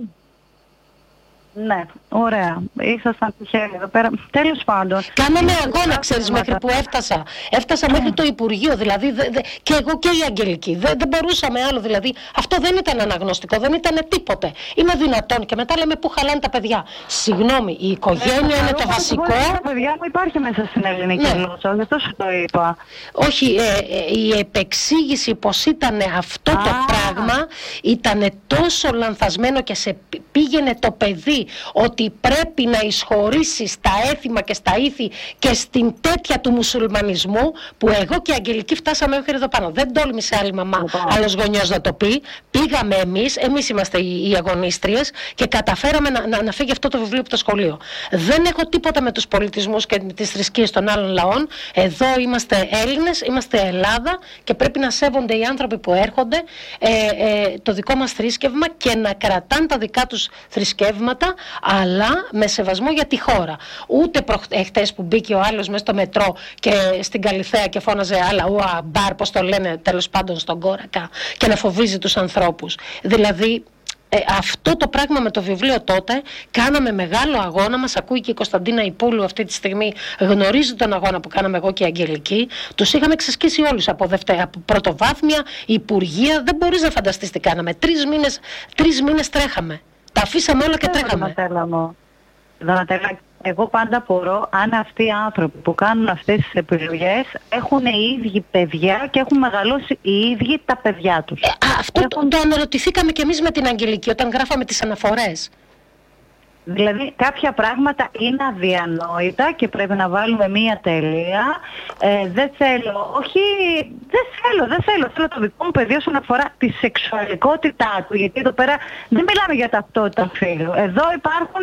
Speaker 2: Ναι, ωραία. Ήσασταν τυχαίροι εδώ πέρα. Τέλος πάντων.
Speaker 1: Κάναμε αγώνα, ξέρεις, μέχρι που έφτασα. Έφτασα μέχρι το Υπουργείο, δηλαδή, δε, δε, και εγώ και η Αγγελική. Δεν, δεν μπορούσαμε άλλο, δηλαδή. Αυτό δεν ήταν αναγνωστικό, δεν ήταν τίποτε. Είναι δυνατόν και μετά λέμε πού χαλάνε τα παιδιά. Συγγνώμη, η οικογένεια είναι το βασικό.
Speaker 2: Τα παιδιά μου υπάρχει μέσα στην ελληνική
Speaker 1: Ναι.
Speaker 2: γλώσσα, γι' αυτό σου το είπα.
Speaker 1: Όχι, ε, ε, η επεξήγηση πως ήταν αυτό το
Speaker 2: Α.
Speaker 1: πράγμα ήταν τόσο λανθασμένο και σε π- πήγαινε το παιδί ότι πρέπει να εισχωρήσει στα έθιμα και στα ήθη και στην τέτοια του μουσουλμανισμού που εγώ και η Αγγελική φτάσαμε μέχρι εδώ πάνω. Δεν τόλμησε άλλη μαμά,
Speaker 2: Λοιπόν.
Speaker 1: άλλος γονιός να το πει. Πήγαμε εμείς, εμείς είμαστε οι, οι αγωνίστριες και καταφέραμε να, να, να φύγει αυτό το βιβλίο από το σχολείο. Δεν έχω τίποτα με τους πολιτισμούς και με τις θρησκείες των άλλων λαών. Εδώ είμαστε Έλληνες, είμαστε Ελλάδα και πρέπει να σέβονται οι άνθρωποι που έρχονται ε, ε, το δικό μας θρήσκευμα και να κρατάνε τα δικά τους θρησκεύματα, αλλά με σεβασμό για τη χώρα. Ούτε προχτές που μπήκε ο άλλος μέσα στο μετρό και στην Καλιθέα και φώναζε άλλα ουα μπαρ, πώς το λένε τέλος πάντων στον κόρακα, και να φοβίζει τους ανθρώπους. Δηλαδή Ε, αυτό το πράγμα με το βιβλίο τότε κάναμε μεγάλο αγώνα. Μας ακούει και η Κωνσταντίνα Ιππούλου αυτή τη στιγμή, γνωρίζει τον αγώνα που κάναμε εγώ και η Αγγελική. Τους είχαμε ξεσκίσει όλους από, δευτε... από πρωτοβάθμια, υπουργεία. Δεν μπορείς να φανταστείς τι κάναμε. Τρεις μήνες, τρεις μήνες τρέχαμε. Τα αφήσαμε όλα και τρέχαμε.
Speaker 2: Δονατέλα, εγώ πάντα απορώ αν αυτοί οι άνθρωποι που κάνουν αυτές τις επιλογές έχουν οι ίδιοι παιδιά και έχουν μεγαλώσει οι ίδιοι τα παιδιά τους.
Speaker 1: Ε, αυτό
Speaker 2: έχουν...
Speaker 1: το, το αναρωτηθήκαμε κι εμείς με την Αγγελική όταν γράφαμε τις αναφορές.
Speaker 2: Δηλαδή κάποια πράγματα είναι αδιανόητα και πρέπει να βάλουμε μία τελεία. Ε, δεν θέλω, όχι, δεν θέλω, δεν θέλω. Θέλω το δικό μου παιδί όσον αφορά τη σεξουαλικότητά του. Γιατί εδώ πέρα δεν μιλάμε για ταυτότητα φύλου. Εδώ υπάρχουν,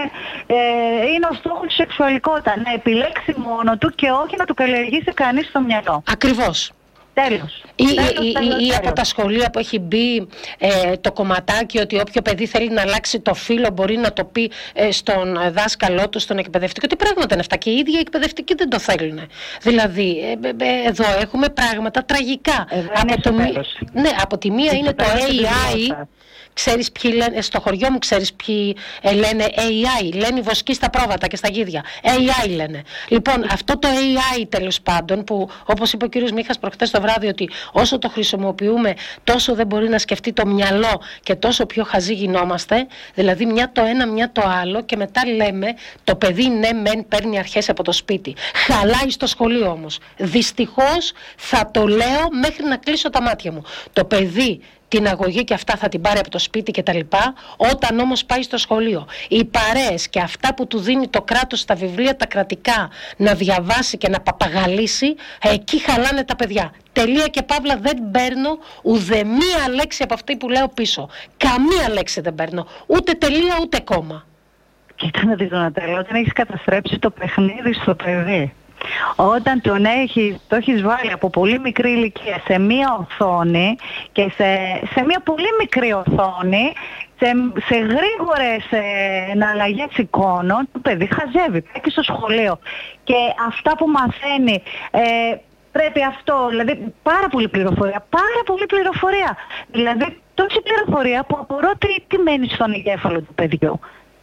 Speaker 2: ε, ε, είναι ο στόχος της σεξουαλικότητα. Να επιλέξει μόνο του και όχι να του καλλιεργήσει κανείς στο μυαλό.
Speaker 1: Ακριβώς.
Speaker 2: Τέλος.
Speaker 1: Ή,
Speaker 2: τέλος,
Speaker 1: ή,
Speaker 2: τέλος,
Speaker 1: ή, ή
Speaker 2: τέλος.
Speaker 1: από τα σχολεία που έχει μπει ε, το κομματάκι ότι όποιο παιδί θέλει να αλλάξει το φύλο μπορεί να το πει ε, στον δάσκαλό του, στον εκπαιδευτικό. Τι πράγματα είναι αυτά, και οι ίδιοι οι εκπαιδευτικοί δεν το θέλουν. Δηλαδή, ε, ε, εδώ έχουμε πράγματα τραγικά. Από, το, ναι, από τη μία είναι το έι άι. Ξέρεις ποιοι λένε, στο χωριό μου ξέρεις ποιοι ε, λένε έι άι, λένε βοσκοί στα πρόβατα και στα γίδια. έι άι λένε. Λοιπόν, αυτό το έι άι τέλος πάντων, που όπως είπε ο κύριος Μίχας προχτές το βράδυ, ότι όσο το χρησιμοποιούμε τόσο δεν μπορεί να σκεφτεί το μυαλό και τόσο πιο χαζοί γινόμαστε, δηλαδή μια το ένα μια το άλλο, και μετά λέμε το παιδί ναι μεν παίρνει αρχές από το σπίτι. Χαλάει στο σχολείο όμως. Δυστυχώς θα το λέω μέχρι να κλείσω τα μάτια μου. Το παιδί την αγωγή και αυτά θα την πάρει από το σπίτι και τα λοιπά, όταν όμως πάει στο σχολείο. Οι παρέες και αυτά που του δίνει το κράτος στα βιβλία τα κρατικά να διαβάσει και να παπαγαλίσει, εκεί χαλάνε τα παιδιά. Τελεία και παύλα, δεν παίρνω ουδέμια λέξη από αυτή που λέω πίσω. Καμία λέξη δεν παίρνω. Ούτε τελεία ούτε κόμμα.
Speaker 2: Κοίτα να δεις, Δονατέλα, όταν έχεις καταστρέψει το παιχνίδι στο παιδί, όταν τον έχεις, το έχεις βάλει από πολύ μικρή ηλικία σε μία οθόνη και σε, σε μία πολύ μικρή οθόνη, σε, σε γρήγορες ε, εναλλαγές εικόνων, το παιδί χαζεύει, πάει και στο σχολείο. Και αυτά που μαθαίνει, ε, πρέπει αυτό, δηλαδή πάρα πολύ πληροφορία, πάρα πολύ πληροφορία. Δηλαδή τόση πληροφορία που απορώ τι, τι μένει στον εγκέφαλο του παιδιού.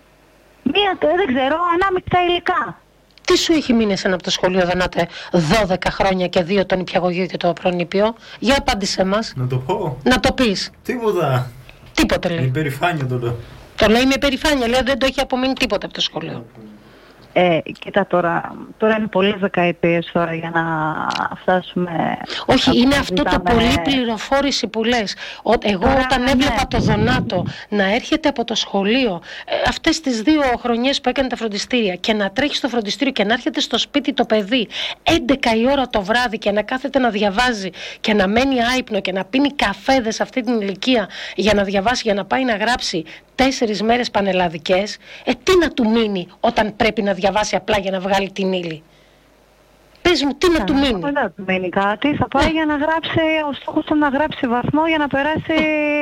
Speaker 2: Μία, δεν ξέρω, ανάμεικτα υλικά.
Speaker 1: Τι σου έχει μείνει εσένα από το σχολείο, Δανάτε, δώδεκα χρόνια και δύο τον υπηαγωγείο και το προνήπιο? Για απάντησέ μας.
Speaker 3: Να το πω.
Speaker 1: Να το πεις.
Speaker 3: Τίποτα.
Speaker 1: Τίποτε λέει.
Speaker 3: Με υπερηφάνεια το λέω.
Speaker 1: Το λέει με υπερηφάνεια, λέει δεν το έχει απομείνει τίποτα από το σχολείο.
Speaker 2: Ε, κοίτα τώρα, τώρα είναι πολλές δεκαετίες τώρα για να φτάσουμε...
Speaker 1: Όχι, είναι αυτό το πολύ πληροφόρηση που λες. Ο, εγώ τώρα, όταν ναι, έβλεπα ναι. το Δονάτο να έρχεται από το σχολείο ε, αυτές τις δύο χρονιές που έκανε τα φροντιστήρια και να τρέχει στο φροντιστήριο και να έρχεται στο σπίτι το παιδί έντεκα η ώρα το βράδυ και να κάθεται να διαβάζει και να μένει άυπνο και να πίνει καφέδες αυτή την ηλικία για να διαβάσει, για να πάει να γράψει τέσσερις μέρες πανελλαδικές, ε, τι να του μείνει όταν πρέπει να διαβάσει απλά για να βγάλει την ύλη? Πες μου, τι να του μείνει?
Speaker 2: Δεν θα του μείνει κάτι, θα πάει yeah. για να γράψει, ο στόχος του να γράψει βαθμό για να περάσει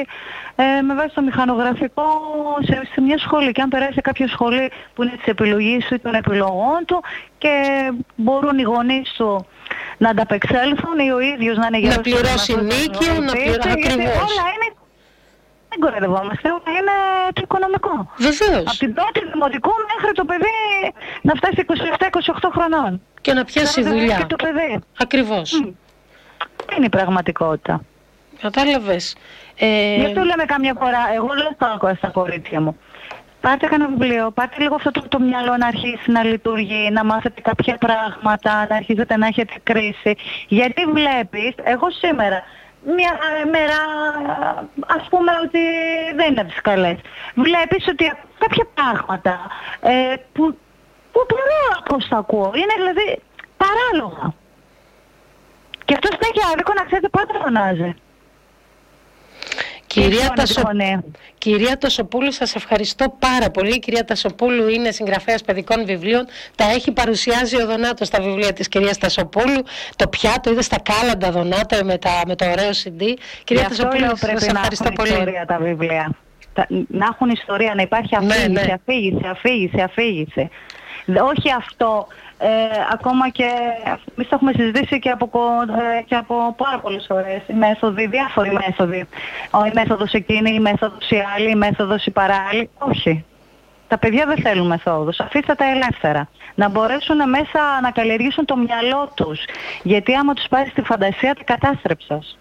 Speaker 2: ε, με βάση το μηχανογραφικό σε, σε μια σχολή. Και αν περάσει σε κάποια σχολή που είναι της επιλογής του ή των επιλογών του και μπορούν οι γονείς του να ανταπεξέλθουν ή ο ίδιος να είναι γερός,
Speaker 1: να πληρώσει νίκιο, να πληρώσει ακριβώς.
Speaker 2: Όλα είναι, δεν κορεδευόμαστε, είναι το οικονομικό.
Speaker 1: Βεβαίως.
Speaker 2: Από την πρώτη δημοτικού μέχρι το παιδί να φτάσει είκοσι επτά είκοσι οκτώ χρονών.
Speaker 1: Και να πιάσει δουλειά.
Speaker 2: Και το παιδί.
Speaker 1: Ακριβώς.
Speaker 2: Mm. Είναι η πραγματικότητα.
Speaker 1: Κατάλαβες. Ε...
Speaker 2: Γι' αυτό λέμε καμιά φορά, εγώ λέω στα, στα κορίτσια μου, πάρτε κανένα βιβλίο, πάρτε λίγο αυτό το, το μυαλό να αρχίσει να λειτουργεί, να μάθετε κάποια πράγματα, να αρχίσετε να έχετε κρίση. Γιατί βλέπεις, εγώ σήμερα, μια μέρα ας πούμε ότι δεν είναι τις καλές. Βλέπεις ότι κάποια πράγματα ε, που, που μπορώ πώς τα ακούω, είναι δηλαδή παράλογα. Και αυτός δεν έχει άδικο, να ξέρετε, πάντα φωνάζει.
Speaker 1: Κυρία, Τασο... Κυρία Τασοπούλου, σας ευχαριστώ πάρα πολύ. Η κυρία Τασοπούλου είναι συγγραφέας παιδικών βιβλίων. Τα έχει παρουσιάσει ο Δονάτος στα βιβλία της κυρίας Τασοπούλου. Το πιάτο είδε στα κάλαντα, Δονάτο, με, τα... με το ωραίο σι ντι. Κυρία Τασοπούλου, σας ευχαριστώ πολύ.
Speaker 2: Ιστορία, τα βιβλία. Τα... Να έχουν ιστορία, να υπάρχει αφήγηση, ναι, ναι. αφήγηση, αφήγηση, αφήγηση. Όχι αυτό. Ε, ακόμα και εμείς το έχουμε συζητήσει και από, ε, και από πάρα πολλές ώρες. Οι μέθοδοι, διάφοροι μέθοδοι. Ο, η μέθοδος εκείνη, η μέθοδος η άλλη, η μέθοδος η παράλληλη. Όχι. Τα παιδιά δεν θέλουν μεθόδους. Αφήστε τα ελεύθερα. Να μπορέσουν μέσα να καλλιεργήσουν το μυαλό τους. Γιατί άμα τους πάρεις τη φαντασία, τα κατάστρεψες.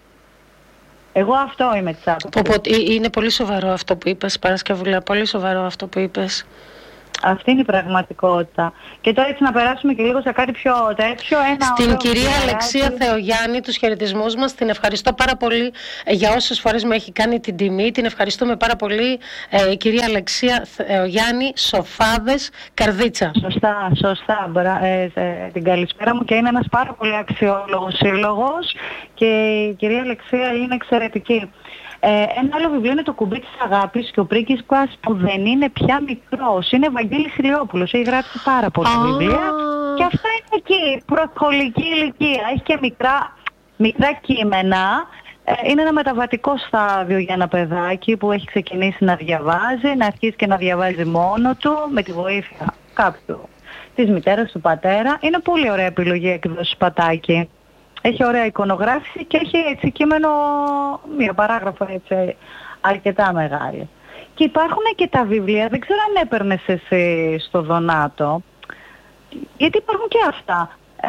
Speaker 2: Εγώ αυτό είμαι της άποψης.
Speaker 1: Είναι πολύ σοβαρό αυτό που είπες, Παρασκευούλα. Πολύ σοβαρό αυτό που είπες.
Speaker 2: Αυτή είναι η πραγματικότητα. Και τώρα έτσι να περάσουμε και λίγο σε κάτι πιο τέτοιο. Ένα
Speaker 1: Στην κυρία Αλεξία Θεογιάννη, τους χαιρετισμούς μας. Την ευχαριστώ πάρα πολύ για όσες φορές μου έχει κάνει την τιμή. Την ευχαριστούμε πάρα πολύ, ε, η κυρία Αλεξία Θεογιάννη, Σοφάδες, Καρδίτσα.
Speaker 2: Σωστά, σωστά. Ε, ε, την καλησπέρα μου, και είναι ένας πάρα πολύ αξιόλογος σύλλογος και η κυρία Αλεξία είναι εξαιρετική. Ε, ένα άλλο βιβλίο είναι το Κουμπί της Αγάπης και ο πρίγκιπας που δεν είναι πια μικρός. Είναι Βαγγέλης Ηλιόπουλος. Έχει γράψει πάρα πολλά oh. βιβλία. Και αυτά είναι εκεί, προσχολική ηλικία. Έχει και μικρά, μικρά κείμενα. Ε, είναι ένα μεταβατικό στάδιο για ένα παιδάκι που έχει ξεκινήσει να διαβάζει, να αρχίσει και να διαβάζει μόνο του, με τη βοήθεια κάποιου, της μητέρας, του πατέρα. Είναι πολύ ωραία επιλογή εκδόσεις Πατάκη. Έχει ωραία εικονογράφηση και έχει έτσι κείμενο, μία παράγραφο έτσι αρκετά μεγάλη. Και υπάρχουν και τα βιβλία, δεν ξέρω αν έπαιρνες εσύ στο Δονάτο, γιατί υπάρχουν και αυτά.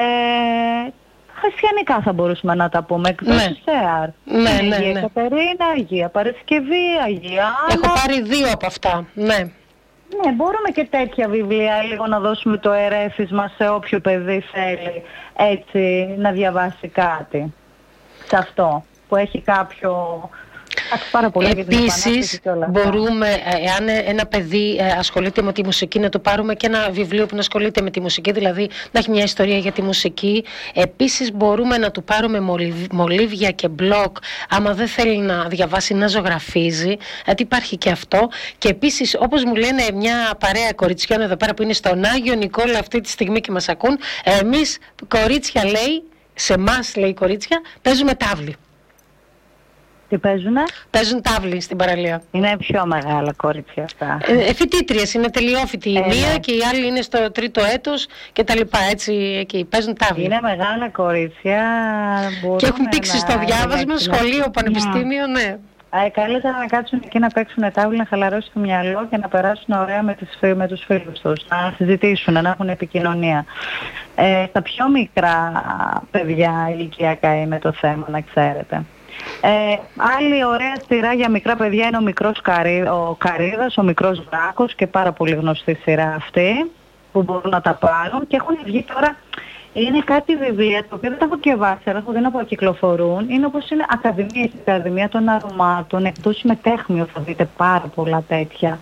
Speaker 2: Ε, χριστιανικά θα μπορούσαμε να τα πούμε, εκδόσεις ΣΕΑΡ.
Speaker 1: Ναι, ναι, ναι.
Speaker 2: Αγία Κατερίνα, Αγία Παρασκευή, Αγία Άννα.
Speaker 1: Έχω πάρει δύο από αυτά, ναι.
Speaker 2: Ναι, μπορούμε και τέτοια βιβλία λίγο να δώσουμε το ερέφισμα σε όποιο παιδί θέλει έτσι να διαβάσει κάτι σε αυτό που έχει κάποιο... Πάρα πολύ.
Speaker 1: Επίσης μπορούμε, εάν ένα παιδί ασχολείται με τη μουσική, να το πάρουμε και ένα βιβλίο που να ασχολείται με τη μουσική, δηλαδή να έχει μια ιστορία για τη μουσική. Επίσης μπορούμε να του πάρουμε μολύβια και μπλοκ, άμα δεν θέλει να διαβάσει, να ζωγραφίζει, γιατί υπάρχει και αυτό. Και επίσης, όπως μου λένε μια παρέα κοριτσιών εδώ πέρα που είναι στον Άγιο Νικόλα αυτή τη στιγμή και μας ακούν, εμείς κορίτσια, λέει, σε εμάς, λέει, κορίτσια, παίζουμε τάβλη.
Speaker 2: Τι παίζουνε?
Speaker 1: Παίζουν τάβλη στην παραλία.
Speaker 2: Είναι πιο μεγάλα κορίτσια αυτά.
Speaker 1: Ε, ε, φοιτήτριες, είναι τελειόφοιτη η ε, μία ναι. Και η άλλη είναι στο τρίτο έτος και τα λοιπά, έτσι, εκεί παίζουν τάβλη.
Speaker 2: Είναι μεγάλα κορίτσια.
Speaker 1: Και έχουν πήξει στο διάβασμα, σχολείο, πανεπιστήμιο, ναι.
Speaker 2: Ε, καλύτερα να κάτσουν εκεί να παίξουν τάβλη, να χαλαρώσει το μυαλό και να περάσουν ωραία με, τις, με τους φίλους τους, να συζητήσουν, να έχουν επικοινωνία. Ε, στα πιο μικρά παιδιά ηλικιακά είναι το θέμα, να ξέρετε. Ε, άλλη ωραία σειρά για μικρά παιδιά είναι ο μικρός Καρύ, ο Καρύδας, ο μικρός Βράκος, και πάρα πολύ γνωστή σειρά αυτή που μπορούν να τα πάρουν. Και έχουν βγει τώρα, είναι κάτι βιβλία τα οποία δεν τα έχω διαβάσει, αλλά έχω δει να αποκυκλοφορούν. Είναι όπως είναι Ακαδημία, η Ακαδημία των Αρωμάτων, εκτός με Τέχνιο θα δείτε πάρα πολλά τέτοια.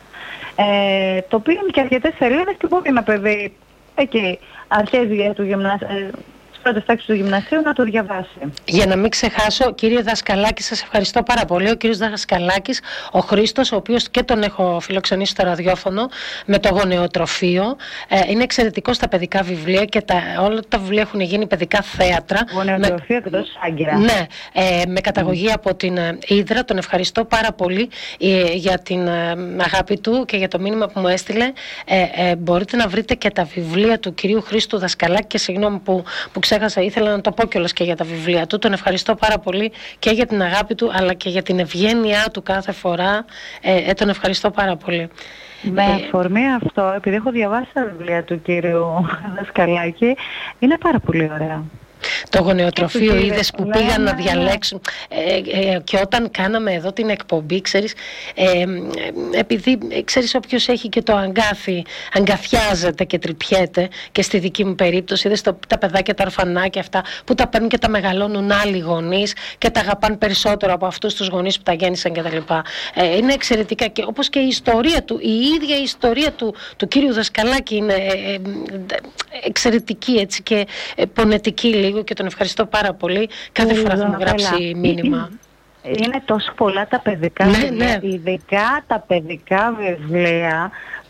Speaker 2: Ε, το οποίο είναι και αρκετές σελίδες και μπορεί ένα παιδί εκεί αρχές του γυμνασίου, πρώτες τάξεις του γυμνασίου να το διαβάσει.
Speaker 1: Για να μην ξεχάσω, κύριε Δασκαλάκη, σας ευχαριστώ πάρα πολύ. Ο κύριος Δασκαλάκης, ο Χρήστος, ο οποίος και τον έχω φιλοξενήσει στο ραδιόφωνο με το γονεοτροφείο. Ε, είναι εξαιρετικός στα παιδικά βιβλία και τα, όλα τα βιβλία έχουν γίνει παιδικά θέατρα.
Speaker 2: Γονεοτροφείο εκτός Άγκυρα.
Speaker 1: Ναι, ε, με καταγωγή mm. από την ε, Ύδρα. Τον ευχαριστώ πάρα πολύ ε, για την ε, αγάπη του και για το μήνυμα που μου έστειλε. Ε, ε, μπορείτε να βρείτε και τα βιβλία του κυρίου Χρήστου Δασκαλάκη, και συγγνώμη που, που ξέχασα, ήθελα να το πω κιόλας και για τα βιβλία του. Τον ευχαριστώ πάρα πολύ και για την αγάπη του, αλλά και για την ευγένειά του κάθε φορά. Ε, ε, τον ευχαριστώ πάρα πολύ.
Speaker 2: Με αφορμή αυτό, επειδή έχω διαβάσει τα βιβλία του κύριου Δασκαλάκη, είναι πάρα πολύ ωραία.
Speaker 1: Το γονεοτροφείο, είδες που ναι, πήγαν ναι, να διαλέξουν ε, ε, και όταν κάναμε εδώ την εκπομπή, ξέρεις, ε, ε, επειδή ε, ξέρεις, όποιος έχει και το αγκάθι αγκαθιάζεται και τρυπιέται, και στη δική μου περίπτωση είδες το, τα παιδάκια, τα ορφανάκια αυτά που τα παίρνουν και τα μεγαλώνουν άλλοι γονείς και τα αγαπάνε περισσότερο από αυτούς τους γονείς που τα γέννησαν κτλ. Ε, είναι εξαιρετικά, και όπως και η ιστορία του, η ίδια η ιστορία του, του κύριου Δασκαλάκη είναι ε, ε, εξαιρετική, έτσι, και ε, πονετική λίγο, και τον ευχαριστώ πάρα πολύ. Κάθε φορά θα μου γράψει μήνυμα.
Speaker 2: Είναι τόσο πολλά τα παιδικά
Speaker 1: ναι,
Speaker 2: βιβλία,
Speaker 1: ναι.
Speaker 2: ειδικά τα παιδικά βιβλία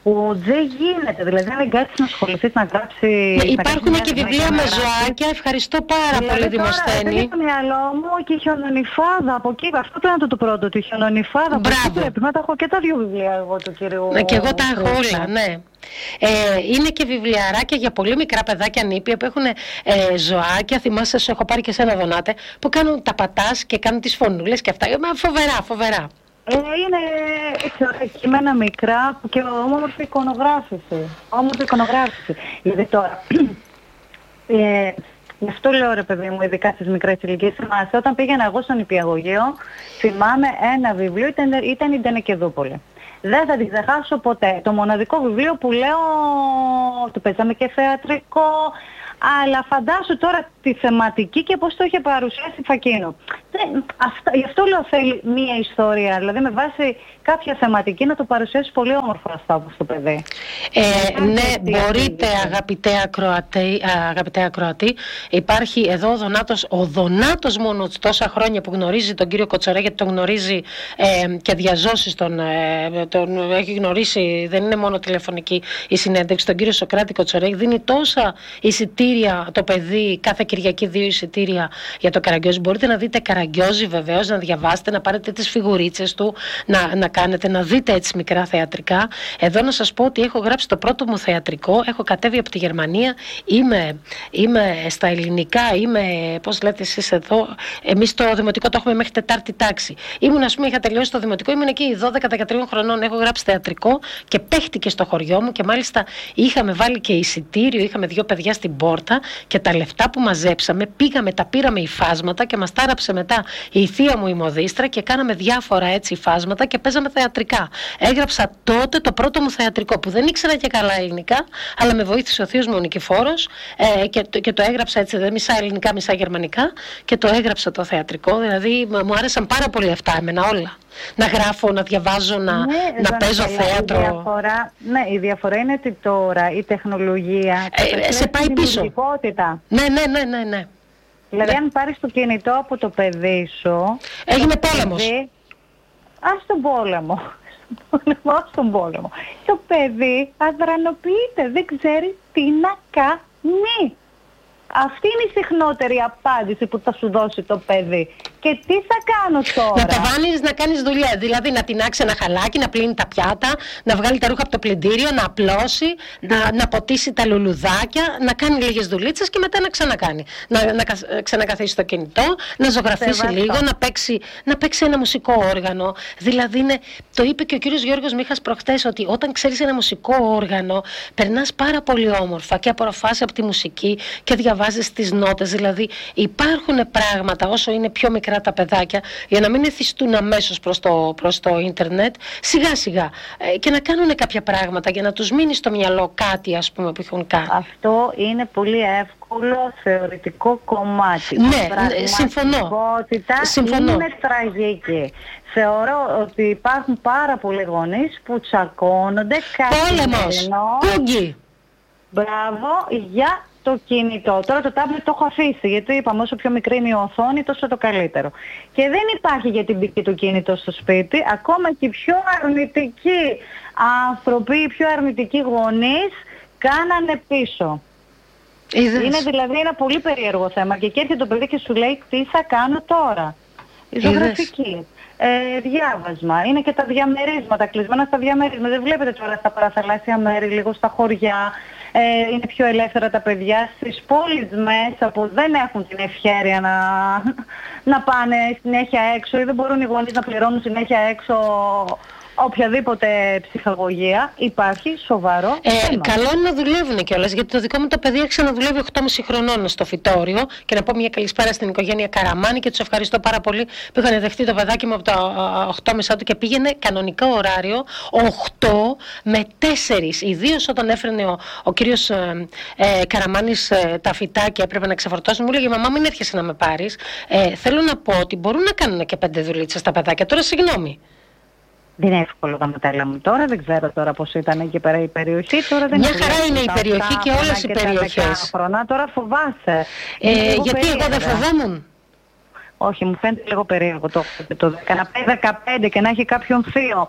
Speaker 2: που δεν γίνεται. Δηλαδή, αν δεν κάτσεις να ασχοληθείς να γράψει.
Speaker 1: Ναι, υπάρχουν και βιβλία με ζωάκια. Ευχαριστώ πάρα δηλαδή, πολύ, Δημοσθένη.
Speaker 2: Δηλαδή, στο μυαλό μου και η χιονονιφάδα από εκεί. Αυτό πρέπει να το, το πρώτο, τη χιονονιφάδα.
Speaker 1: Μπράβο.
Speaker 2: Πρέπει να τα έχω και τα δύο βιβλία εγώ του κυρίου.
Speaker 1: Ναι, και εγώ τα έχω όλα, ναι. Ε, είναι και βιβλιαράκια για πολύ μικρά παιδάκια νήπια που έχουν ε, ζωάκια. Θυμάσαι, σου έχω πάρει και σε ένα Δονάτε, που κάνουν τα πατάς και κάνουν τις φωνούλες και αυτά. Ε, φοβερά, φοβερά.
Speaker 2: Ε, είναι έτσι, κείμενα μικρά και όμορφη εικονογράφηση. Όμορφη εικονογράφηση. Γιατί τώρα, ε, γι' αυτό λέω ρε παιδί μου, ειδικά στις μικρές ηλικίες, θυμάσαι, όταν πήγαινα εγώ στον νηπιαγωγείο, θυμάμαι ένα βιβλίο, ήταν, ήταν η Ντενεκεδούπολη. Δεν θα τη ξεχάσω ποτέ. Το μοναδικό βιβλίο που λέω, το παίζαμε και θεατρικό, αλλά φαντάσου τώρα τη θεματική και πώς το είχε παρουσιάσει η Φακίνο. Αυτά, γι' αυτό λέω θέλει μία ιστορία, δηλαδή με βάση κάποια θεματική να το παρουσιάσει πολύ όμορφα αυτά στο παιδί.
Speaker 1: Ε, ναι, μπορείτε αγαπητέ ακροατή, αγαπητέ ακροατή, υπάρχει εδώ ο Δονάτος, ο Δονάτος μόνο τόσα χρόνια που γνωρίζει τον κύριο Κοτσορέ, γιατί τον γνωρίζει ε, και διαζώσεις τον, ε, τον έχει γνωρίσει, δεν είναι μόνο τηλεφωνική η συνέντευξη, τον κύριο Σοκράτη Κοτσορέ, δίνει τόσα εισιτήρια το παιδί, κάθε Κυριακή δύο εισιτήρια για το Καραγκιόζη. Μπορείτε να δείτε Καραγκιόζη βεβαίως, να διαβάσετε, να πάρετε τις φιγουρίτσες του, να, να κάνετε, να δείτε έτσι μικρά θεατρικά. Εδώ να σας πω ότι έχω γράψει το πρώτο μου θεατρικό, έχω κατέβει από τη Γερμανία, είμαι, είμαι στα ελληνικά, είμαι, πώς λέτε εσείς εδώ, εμείς το δημοτικό το έχουμε μέχρι τετάρτη τάξη. Ήμουν, ας πούμε, είχα τελειώσει το δημοτικό, ήμουν εκεί δώδεκα δεκατρία χρονών, έχω γράψει θεατρικό και παίχτηκε στο χωριό μου και μάλιστα είχαμε βάλει και εισιτήριο, είχαμε δύο παιδιά στην πόρτα και τα λεφτά που μαζέψαμε πήγαμε, τα πήραμε υφάσματα και μας τάραψε μετά η θεία μου η μοδίστρα και κάναμε διάφορα έτσι υφάσματα και παίζαμε θεατρικά. Έγραψα τότε το πρώτο μου θεατρικό που δεν ήξερα και καλά ελληνικά, αλλά με βοήθησε ο θείος μου ο Νικηφόρος ε, και, και το έγραψα έτσι, δεν μισά ελληνικά, μισά γερμανικά και το έγραψα το θεατρικό. Δηλαδή μου άρεσαν πάρα πολύ αυτά εμένα όλα. Να γράφω, να διαβάζω, να,
Speaker 2: ναι,
Speaker 1: να παίζω θέατρο.
Speaker 2: Η διαφορά, ναι, η διαφορά είναι ότι τώρα η τεχνολογία
Speaker 1: ε, σε πάει πίσω. Ναι, ναι, ναι, ναι, ναι.
Speaker 2: Δηλαδή
Speaker 1: ναι.
Speaker 2: αν πάρεις το κινητό από το παιδί σου...
Speaker 1: Έγινε πόλεμος.
Speaker 2: Παιδί, ας τον πόλεμο. Ας τον πόλεμο. Το παιδί αδρανοποιείται, δεν ξέρει τι να κάνει. Αυτή είναι η συχνότερη απάντηση που θα σου δώσει το παιδί. Και τι θα κάνω τώρα?
Speaker 1: Να το βάλεις να κάνεις δουλειά. Δηλαδή να τεινάξει ένα χαλάκι, να πλύνει τα πιάτα, να βγάλει τα ρούχα από το πλυντήριο, να απλώσει, να, να ποτίσει τα λουλουδάκια, να κάνει λίγες δουλίτσες και μετά να ξανακάνει. Να, να ξανακαθίσει το κινητό, να ζωγραφίσει λίγο, να παίξει, να παίξει ένα μουσικό όργανο. Δηλαδή είναι, το είπε και ο κύριος Γιώργος Μίχας προχτές, ότι όταν ξέρεις ένα μουσικό όργανο, περνάς πάρα πολύ όμορφα και απορροφάς από τη μουσική και διαβάζεις τις νότες. Δηλαδή υπάρχουν πράγματα όσο είναι πιο μικρά τα παιδάκια, για να μην εθιστούν αμέσως προς το, προς το ίντερνετ, σιγά σιγά ε, και να κάνουν κάποια πράγματα για να τους μείνει στο μυαλό κάτι, ας πούμε, που έχουν κάνει.
Speaker 2: Αυτό είναι πολύ εύκολο θεωρητικό κομμάτι.
Speaker 1: Ναι, συμφωνώ. συμφωνώ.
Speaker 2: Είναι τραγική. Θεωρώ ότι υπάρχουν πάρα πολλοί γονείς που τσακώνονται
Speaker 1: Πόλεμος, κούγκι.
Speaker 2: Μπράβο για το κινητό. Τώρα το τάμπλετ το έχω αφήσει, γιατί είπαμε όσο πιο μικρή είναι η οθόνη τόσο το καλύτερο. Και δεν υπάρχει για την μπήκη του κινητό στο σπίτι. Ακόμα και οι πιο αρνητικοί άνθρωποι, οι πιο αρνητικοί γονείς κάνανε πίσω.
Speaker 1: Είδες. Είναι
Speaker 2: δηλαδή ένα πολύ περίεργο θέμα. Και εκεί έρχεται το παιδί και σου λέει τι θα κάνω τώρα. Η ζωγραφική. Ε, διάβασμα. Είναι και τα διαμερίσματα, κλεισμένα στα διαμερίσματα. Δεν βλέπετε τώρα στα παραθαλάσσια μέρη, λίγο στα χωριά. Ε, είναι πιο ελεύθερα τα παιδιά. Στις πόλεις μέσα που δεν έχουν την ευχέρεια να, να πάνε συνέχεια έξω ή δεν μπορούν οι γονείς να πληρώνουν συνέχεια έξω οποιαδήποτε ψυχαγωγία, υπάρχει σοβαρό
Speaker 1: ε,
Speaker 2: θέμα.
Speaker 1: Καλό είναι να δουλεύουν κιόλας, γιατί το δικό μου το παιδί άρχισε να δουλεύει οκτώ και μισή χρονών στο φυτόριο. Και να πω μια καλησπέρα στην οικογένεια Καραμάνη και τους ευχαριστώ πάρα πολύ που είχαν δεχτεί το παιδάκι μου από τα οκτώ και μισή του και πήγαινε κανονικό ωράριο οκτώ με τέσσερα. Ιδίως όταν έφερνε ο, ο κύριος ε, ε, Καραμάνης ε, τα φυτά και έπρεπε να ξεφορτώσουν, μου λέγε μαμά, μην έρχεσαι να με πάρεις. Ε, θέλω να πω ότι μπορούν να κάνουν και πέντε δουλίτσες τα παιδάκια. Τώρα συγγνώμη.
Speaker 2: Δεν είναι εύκολο τα ματέλα μου τώρα, δεν ξέρω τώρα πώς ήταν εκεί πέρα η περιοχή. Τώρα δεν
Speaker 1: Μια χαρά είναι η περιοχή και όλες οι περιοχές.
Speaker 2: Χρονά, τώρα φοβάσαι.
Speaker 1: Ε, γιατί περίεργα. Εγώ δεν φοβόμουν.
Speaker 2: Όχι, μου φαίνεται λίγο περίεργο το, το δεκαπέντε δεκαπέντε και να έχει κάποιον θείο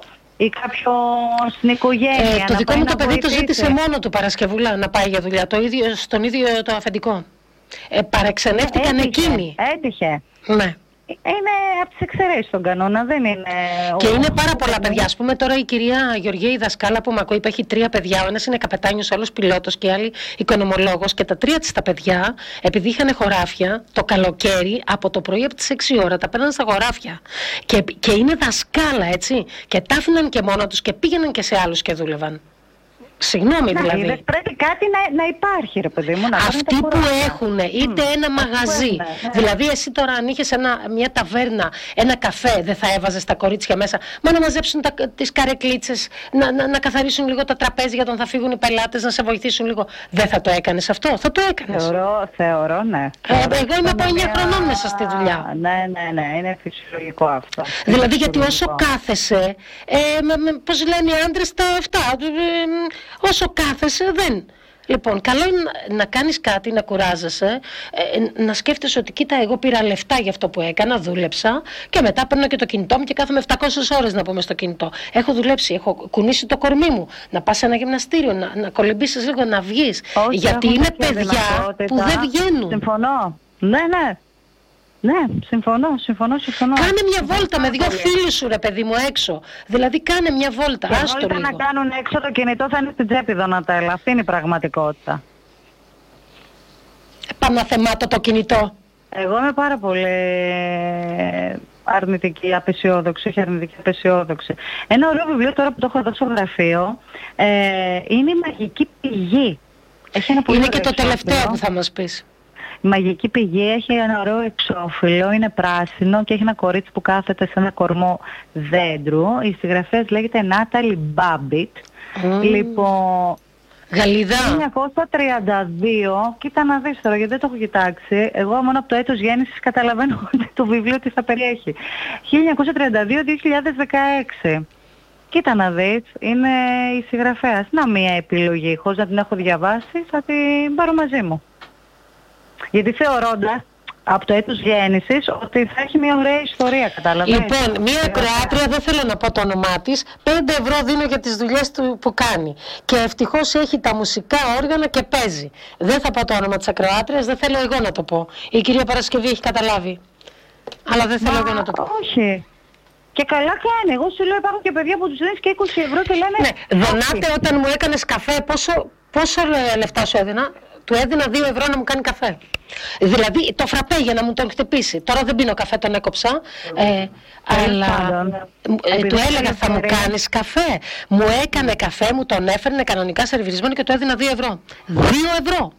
Speaker 2: ή κάποιο στην οικογένεια.
Speaker 1: Ε, το δικό μου το παιδί το ζήτησε μόνο του Παρασκευούλα να πάει για δουλειά, το ίδιο, στον ίδιο το αφεντικό. Ε, παρεξενεύτηκαν εκείνοι.
Speaker 2: Έτυχε.
Speaker 1: Ναι.
Speaker 2: Είναι από τις εξαιρέσεις στον κανόνα, δεν είναι...
Speaker 1: Και είναι πάρα πολλά παιδιά. Ας πούμε τώρα η κυρία Γεωργία η δασκάλα που με ακούει, που έχει τρία παιδιά, ο ένας είναι καπετάνιος, ο άλλος πιλότος και η άλλη οικονομολόγος, και τα τρία της τα παιδιά, επειδή είχαν χωράφια το καλοκαίρι, από το πρωί από τις έξι ώρα τα παίρναν στα χωράφια. Και, και είναι δασκάλα, έτσι. Και τα άφηναν και μόνα τους και πήγαιναν και σε άλλους και δούλευαν. Συγγνώμη, δηλαδή.
Speaker 2: Να, πρέπει κάτι να, να υπάρχει, ρε παιδί μου. Να
Speaker 1: αυτοί που έχουν είτε mm. ένα μαγαζί. Έχουν, ναι. Δηλαδή, εσύ τώρα αν είχες μια ταβέρνα, ένα καφέ, δεν θα έβαζες τα κορίτσια μέσα. Μα να μαζέψουν τα, τις καρεκλίτσες, να, να, να καθαρίσουν λίγο τα τραπέζια όταν θα φύγουν οι πελάτες, να σε βοηθήσουν λίγο. Δεν θα το έκανες αυτό? Θα το έκανες?
Speaker 2: Θεωρώ, θεωρώ ναι.
Speaker 1: Ε, εγώ είμαι από εννιά χρονών μέσα στη δουλειά.
Speaker 2: Ναι, ναι, ναι. Είναι φυσιολογικό αυτό.
Speaker 1: Δηλαδή, γιατί όσο κάθεσαι, ε, πώς λένε οι άντρες τα εφτά. Όσο κάθεσαι δεν. Λοιπόν, καλό είναι να κάνεις κάτι, να κουράζεσαι, ε, να σκέφτεσαι ότι κοίτα, εγώ πήρα λεφτά για αυτό που έκανα, δούλεψα και μετά παίρνω και το κινητό μου και κάθομαι επτακόσιες ώρες να πούμε στο κινητό. Έχω δουλέψει, έχω κουνήσει το κορμί μου, να πας σε ένα γυμναστήριο, να, να κολυμπήσεις λίγο, να βγεις.
Speaker 2: Όχι,
Speaker 1: γιατί είναι παιδιά που δεν βγαίνουν.
Speaker 2: Συμφωνώ. Ναι, ναι. Ναι, συμφωνώ, συμφωνώ, συμφωνώ.
Speaker 1: Κάνε μια βόλτα με δύο φίλους σου, ρε παιδί μου, έξω. Δηλαδή κάνε μια βόλτα,
Speaker 2: και
Speaker 1: άστο
Speaker 2: βόλτα
Speaker 1: λίγο.
Speaker 2: Να κάνουν έξω, το κινητό θα είναι στην τσέπη, Δονατέλα. Αυτή είναι η πραγματικότητα.
Speaker 1: Παναθεμάτω το κινητό.
Speaker 2: Εγώ είμαι πάρα πολύ αρνητική, απεσιόδοξη, όχι αρνητική, απεσιόδοξη. Ένα ωραίο βιβλίο τώρα που το έχω εδώ στο γραφείο ε, είναι η Μαγική Πηγή. Έχει ένα πολύ
Speaker 1: είναι και το
Speaker 2: εξώφυλλο.
Speaker 1: τελευταίο που θα μας πεις.
Speaker 2: Η Μαγική Πηγή έχει ένα ωραίο εξώφυλλο, είναι πράσινο και έχει ένα κορίτσι που κάθεται σε ένα κορμό δέντρου. Η συγγραφέας λέγεται Νάταλι Μπάμπιτ. Mm. Λοιπόν,
Speaker 1: Γαλλίδα.
Speaker 2: χίλια εννιακόσια τριάντα δύο, κοίτα να δεις τώρα γιατί δεν το έχω κοιτάξει. Εγώ μόνο από το έτος γέννησης καταλαβαίνω το βιβλίο τι θα περιέχει. χίλια εννιακόσια τριάντα δύο με δύο χιλιάδες δεκαέξι. Κοίτα να δεις, είναι η συγγραφέας. Να μία επιλογή, χωρίς να την έχω διαβάσει, θα την πάρω μαζί μου. Γιατί θεωρώντας από το έτος γέννησης ότι θα έχει μια ωραία ιστορία, καταλαβαίνεις.
Speaker 1: Λοιπόν, μια ακροάτρια, δεν θέλω να πω το όνομά της, πέντε ευρώ δίνω για τις δουλειές του που κάνει. Και ευτυχώς έχει τα μουσικά όργανα και παίζει. Δεν θα πω το όνομα της ακροάτριας, δεν θέλω εγώ να το πω. Η κυρία Παρασκευή έχει καταλάβει. Αλλά δεν θέλω Μα, εγώ να το πω.
Speaker 2: Όχι. Και καλά κάνει. Εγώ σου λέω υπάρχουν και παιδιά που τους δίνεις και είκοσι ευρώ και λένε...
Speaker 1: Ναι, Δονάτε, όταν μου έκανες καφέ, πόσο, πόσο λεφτά σου έδινα? Του έδινα δύο ευρώ να μου κάνει καφέ. Δηλαδή το φραπέ για να μου τον χτυπήσει. Τώρα δεν πίνω καφέ, τον έκοψα. Ε, αλλά ε, του έλεγα θα μου κάνεις καφέ. Μου έκανε καφέ, μου τον έφερνε κανονικά σερβιρισμένο και του έδινα δύο ευρώ. Δύο ευρώ.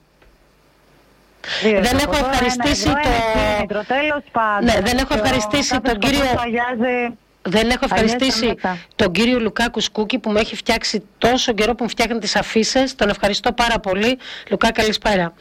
Speaker 2: Δύο
Speaker 1: δεν έχω ευχαριστήσει
Speaker 2: ένα,
Speaker 1: το...
Speaker 2: Κίνητρο, τέλος πάντων.
Speaker 1: Ναι, δεν έχω ευχαριστήσει τον κύριο... Δεν έχω ευχαριστήσει τον κύριο Λουκάκου Σκούκη που με έχει φτιάξει τόσο καιρό που μου φτιάχνει τις αφίσες. Τον ευχαριστώ πάρα πολύ. Λουκά, καλησπέρα.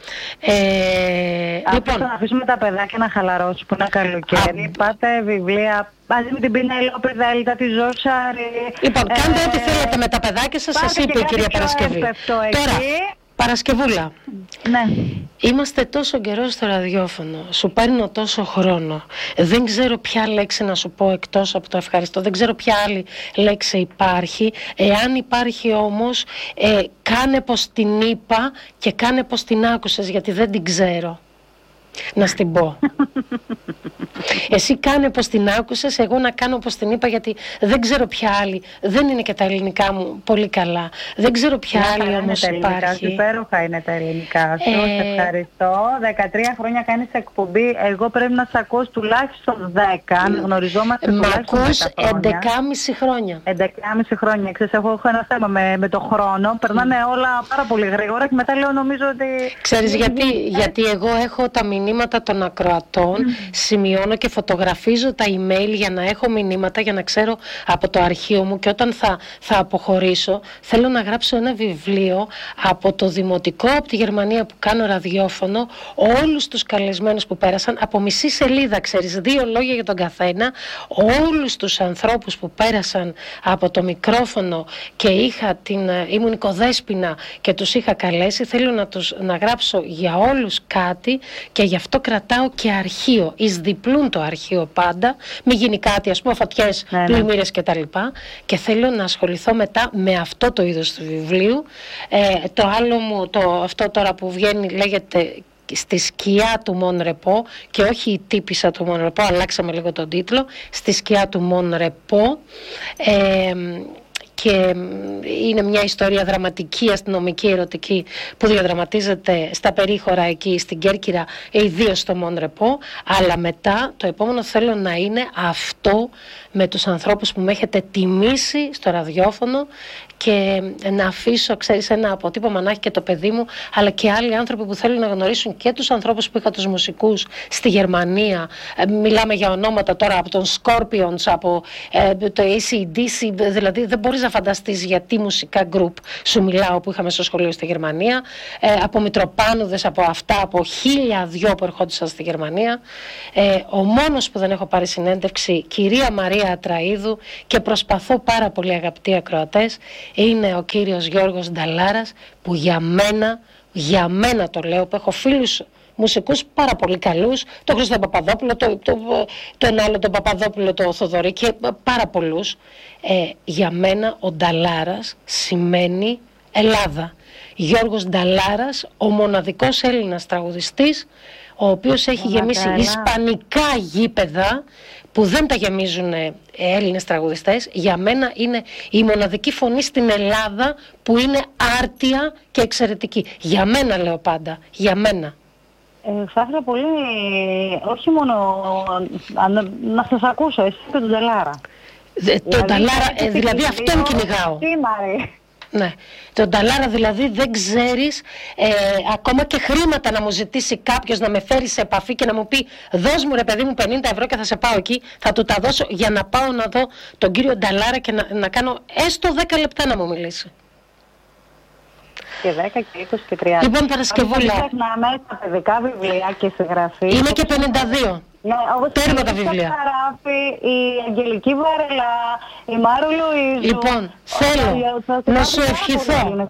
Speaker 1: Ε,
Speaker 2: λοιπόν, να αφήσουμε τα παιδάκια να χαλαρώσουν που είναι καλοκαίρι. Α, πάτε βιβλία μαζί με την Πινέλοπη Δέλτα, τη Ζώσαρη.
Speaker 1: Λοιπόν, ε, κάντε ό,τι θέλετε με τα παιδάκια σας. Σας είπε η κυρία Παρασκευή. Τώρα, Παρασκευούλα.
Speaker 2: Ναι.
Speaker 1: Είμαστε τόσο καιρό στο ραδιόφωνο, σου παίρνω τόσο χρόνο. Δεν ξέρω ποια λέξη να σου πω εκτός από το ευχαριστώ. Δεν ξέρω ποια άλλη λέξη υπάρχει. Εάν υπάρχει όμως, ε, κάνε πως την είπα και κάνε πως την άκουσες, γιατί δεν την ξέρω. Να στην πω. Εσύ κάνε πως την άκουσες, εγώ να κάνω πως την είπα, γιατί δεν ξέρω ποια άλλη. Δεν είναι και τα ελληνικά μου πολύ καλά. Δεν ξέρω ποια
Speaker 2: ναι,
Speaker 1: άλλη όμως υπάρχει.
Speaker 2: Υπέροχα είναι τα ελληνικά σου. Ε... Σε ευχαριστώ. δεκατρία χρόνια κάνεις εκπομπή. Εγώ πρέπει να σε ακούω τουλάχιστον δέκα. Αν γνωριζόμαστε τουλάχιστον δέκα χρόνια.
Speaker 1: έντεκάμισι χρόνια.
Speaker 2: έντεκάμισι χρόνια. Ξέρεις, εγώ έχω ένα θέμα με, με το χρόνο. Περνάνε mm. όλα πάρα πολύ γρήγορα και μετά λέω νομίζω ότι...
Speaker 1: Ξέρεις γιατί, γιατί εγώ έχω τα μηνύματα των ακροατών, mm. σημειώνω και φωτογραφίζω τα email για να έχω μηνύματα, για να ξέρω από το αρχείο μου, και όταν θα, θα αποχωρήσω θέλω να γράψω ένα βιβλίο από το δημοτικό, από τη Γερμανία που κάνω ραδιόφωνο, όλους τους καλεσμένους που πέρασαν, από μισή σελίδα, ξέρεις, δύο λόγια για τον καθένα, όλους τους ανθρώπους που πέρασαν από το μικρόφωνο και είχα την, ήμουν οικοδέσποινα και τους είχα καλέσει. Θέλω να, τους, να γράψω για όλους κάτι και γι' αυτό κρατάω και αρχείο, εις διπλούν το αρχείο πάντα, μην γίνει κάτι, ας πούμε φωτιές, ναι, πλημμύρες ναι. κτλ. Και θέλω να ασχοληθώ μετά με αυτό το είδος του βιβλίου. Ε, το άλλο μου, το, αυτό τώρα που βγαίνει λέγεται στη σκιά του Μον Ρεπό και όχι η τύπισσα του Μον Ρεπό, αλλάξαμε λίγο τον τίτλο, στη σκιά του Μον Ρεπό. ε, και είναι μια ιστορία δραματική, αστυνομική, ερωτική που διαδραματίζεται στα περίχωρα εκεί στην Κέρκυρα, ιδίως στο Μον Ρεπό. Αλλά μετά το επόμενο θέλω να είναι αυτό με τους ανθρώπους που με έχετε τιμήσει στο ραδιόφωνο και να αφήσω, ξέρεις, ένα αποτύπωμα να έχει και το παιδί μου, αλλά και άλλοι άνθρωποι που θέλουν να γνωρίσουν και τους ανθρώπους που είχα, τους μουσικούς στη Γερμανία. Ε, μιλάμε για ονόματα τώρα από τον Scorpions, από ε, το έι σι ντι σι, δηλαδή δεν μπορείς να φανταστείς για τι μουσικά γκρουπ σου μιλάω που είχαμε στο σχολείο στη Γερμανία, ε, από Μητροπάνουδες, από αυτά, από χίλια δυο που ερχόντουσαν στη Γερμανία. Ε, ο μόνος που δεν έχω πάρει συνέντευξη, κυρία Μαρία Ατραΐδου, και προσπαθώ πάρα πολύ, αγαπητοί ακροατές, είναι ο κύριος Γιώργος Νταλάρας, που για μένα, για μένα το λέω, που έχω φίλους μουσικούς πάρα πολύ καλούς, τον Χρήστο Παπαδόπουλο, το, το, το, το ένα άλλο τον Παπαδόπουλο, το Θοδωρή και πάρα πολλούς. Ε, για μένα ο Νταλάρας σημαίνει Ελλάδα. Γιώργος Νταλάρας, ο μοναδικός Έλληνας τραγουδιστής, ο οποίος έχει γεμίσει ισπανικά γήπεδα που δεν τα γεμίζουν Έλληνες τραγουδιστές. Για μένα είναι η μοναδική φωνή στην Ελλάδα που είναι άρτια και εξαιρετική. Για μένα, λέω πάντα, για μένα.
Speaker 2: Ε, θα ήθελα πολύ, όχι μόνο να, να σας ακούσω, εσύ και τον Νταλάρα.
Speaker 1: Δε, δηλαδή, τον Νταλάρα, ε, δηλαδή αυτόν κυνηγάω. Ναι. Τον Νταλάρα δηλαδή δεν ξέρεις, ε, ακόμα και χρήματα να μου ζητήσει κάποιος να με φέρει σε επαφή και να μου πει δώσ' μου ρε παιδί μου πενήντα ευρώ και θα σε πάω εκεί, θα του τα δώσω για να πάω να δω τον κύριο Νταλάρα και να, να κάνω έστω δέκα λεπτά να μου μιλήσει.
Speaker 2: Και δέκα και είκοσι και τριάντα.
Speaker 1: Λοιπόν, Παρασκευούλα.
Speaker 2: Ξεχνάμε τα παιδικά βιβλία και συγγραφή.
Speaker 1: Είμαι και πενήντα δύο.
Speaker 2: Ναι,
Speaker 1: τέρμα τα βιβλία.
Speaker 2: Γράφει η Αγγελική Βαρελά, η Μάρο Λουίζου.
Speaker 1: Λοιπόν, θέλω να σου ευχηθώ.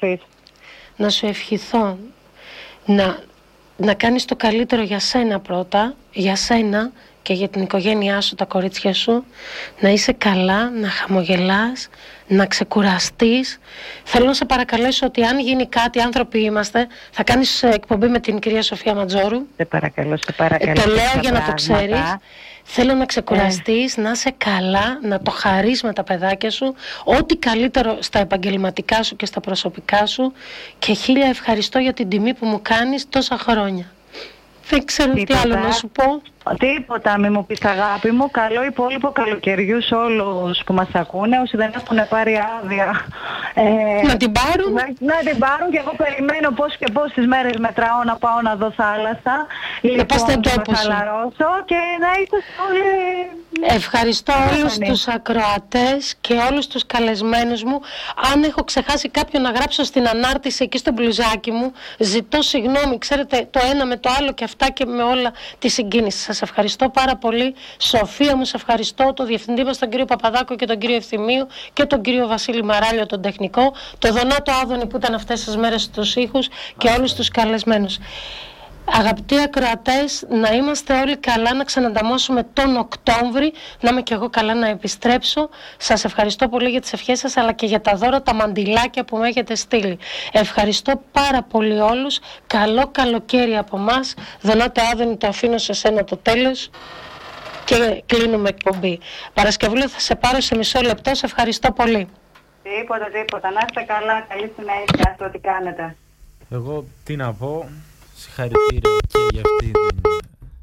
Speaker 1: Να σου ευχηθώ να, να κάνεις το καλύτερο για σένα πρώτα, για σένα και για την οικογένειά σου, τα κορίτσια σου, να είσαι καλά, να χαμογελάς, να ξεκουραστείς. Θέλω να σε παρακαλέσω ότι αν γίνει κάτι, άνθρωποι είμαστε, θα κάνεις εκπομπή με την κυρία Σοφία Ματζόρου.
Speaker 2: Σε παρακαλώ, σε παρακαλώ.
Speaker 1: Ε, το λέω για να το ξέρεις. Θέλω να ξεκουραστείς, ε. να είσαι καλά, να το χαρείς με τα παιδάκια σου, ό,τι καλύτερο στα επαγγελματικά σου και στα προσωπικά σου, και χίλια ευχαριστώ για την τιμή που μου κάνεις τόσα χρόνια. Δεν ξέρω Τίποτα. τι άλλο να σου πω.
Speaker 2: Τίποτα, μη μου πεις αγάπη μου. Καλό υπόλοιπο καλοκαιριού σε όλους που μας ακούνε. Όσοι δεν έχουν πάρει άδεια,
Speaker 1: ε, να την πάρουν.
Speaker 2: Να, να την πάρουν, και εγώ περιμένω πώς και πώς τις μέρες μετράω να πάω να δω θάλασσα. Λοιπόν, να χαλαρώσω και να είστε όλοι.
Speaker 1: Ευχαριστώ όλους τους ακροατές και όλους τους καλεσμένους μου. Αν έχω ξεχάσει κάποιον να γράψω στην ανάρτηση εκεί στο μπλουζάκι μου, ζητώ συγγνώμη. Ξέρετε, το ένα με το άλλο και αυτά και με όλα τη συγκίνηση. Σας ευχαριστώ πάρα πολύ. Σοφία μου, σε ευχαριστώ. Το διευθυντή μας τον κύριο Παπαδάκο και τον κύριο Ευθυμίου και τον κύριο Βασίλη Μαράλιο, τον τεχνικό. Το Δονάτο Άδωνη που ήταν αυτές τις μέρες στους ήχους και όλους τους καλεσμένους. Αγαπητοί ακροατές, να είμαστε όλοι καλά, να ξανανταμώσουμε τον Οκτώβρη, να είμαι και εγώ καλά να επιστρέψω. Σας ευχαριστώ πολύ για τις ευχές σας, αλλά και για τα δώρα, τα μαντιλάκια που με έχετε στείλει. Ευχαριστώ πάρα πολύ όλους. Καλό καλοκαίρι από μας. Δονάτε Άδωνη, το αφήνω σε σένα το τέλος και κλείνουμε εκπομπή. Παρασκευούλα, θα σε πάρω σε μισό λεπτό. Σε ευχαριστώ πολύ.
Speaker 2: Τίποτα, τίποτα. Να είστε καλά. Καλή συνέχεια στο τι κάνετε.
Speaker 3: Εγώ τι να πω. Συγχαρητήρια και για αυτή την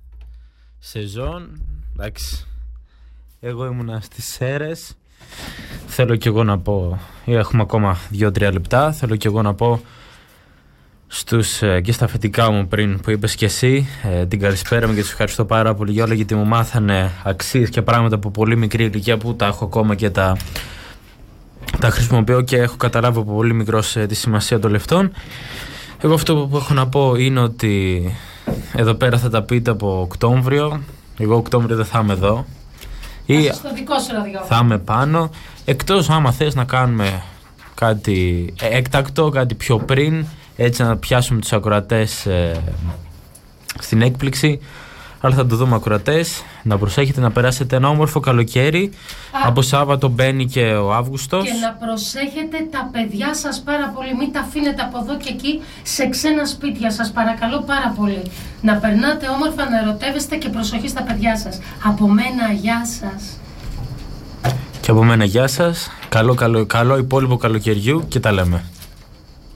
Speaker 3: σεζόν. Εντάξει, εγώ ήμουνα στις Σέρρες. Θέλω κι εγώ να πω, έχουμε ακόμα δύο τρία λεπτά. Θέλω κι εγώ να πω στους, και στα αφεντικά μου πριν που είπες και εσύ, ε, την καλησπέρα μου και τους ευχαριστώ πάρα πολύ για όλα, γιατί μου μάθανε αξίες και πράγματα από πολύ μικρή ηλικία που τα έχω ακόμα και τα, τα χρησιμοποιώ και έχω καταλάβει από πολύ μικρός ε, τη σημασία των λεφτών. Εγώ αυτό που έχω να πω είναι ότι εδώ πέρα θα τα πείτε από Οκτώβριο. Εγώ Οκτώβριο δεν θα είμαι εδώ. Ή
Speaker 1: στο δικό σου ραδιόφωνο.
Speaker 3: Θα είμαι πάνω. Εκτός άμα θες να κάνουμε κάτι έκτακτο, κάτι πιο πριν, έτσι να πιάσουμε τους ακροατές ε, στην έκπληξη. Αλλά θα το δούμε, ακροατές. Να προσέχετε να περάσετε ένα όμορφο καλοκαίρι. Α, από Σάββατο μπαίνει και ο Αύγουστος.
Speaker 1: Και να προσέχετε τα παιδιά σας πάρα πολύ. Μην τα αφήνετε από εδώ και εκεί σε ξένα σπίτια. Σας παρακαλώ πάρα πολύ. Να περνάτε όμορφα, να ερωτεύεστε και προσοχή στα παιδιά σας. Από μένα, γεια σας.
Speaker 3: Και από μένα, γεια σας. Καλό, καλό, καλό υπόλοιπο καλοκαιριού και τα λέμε.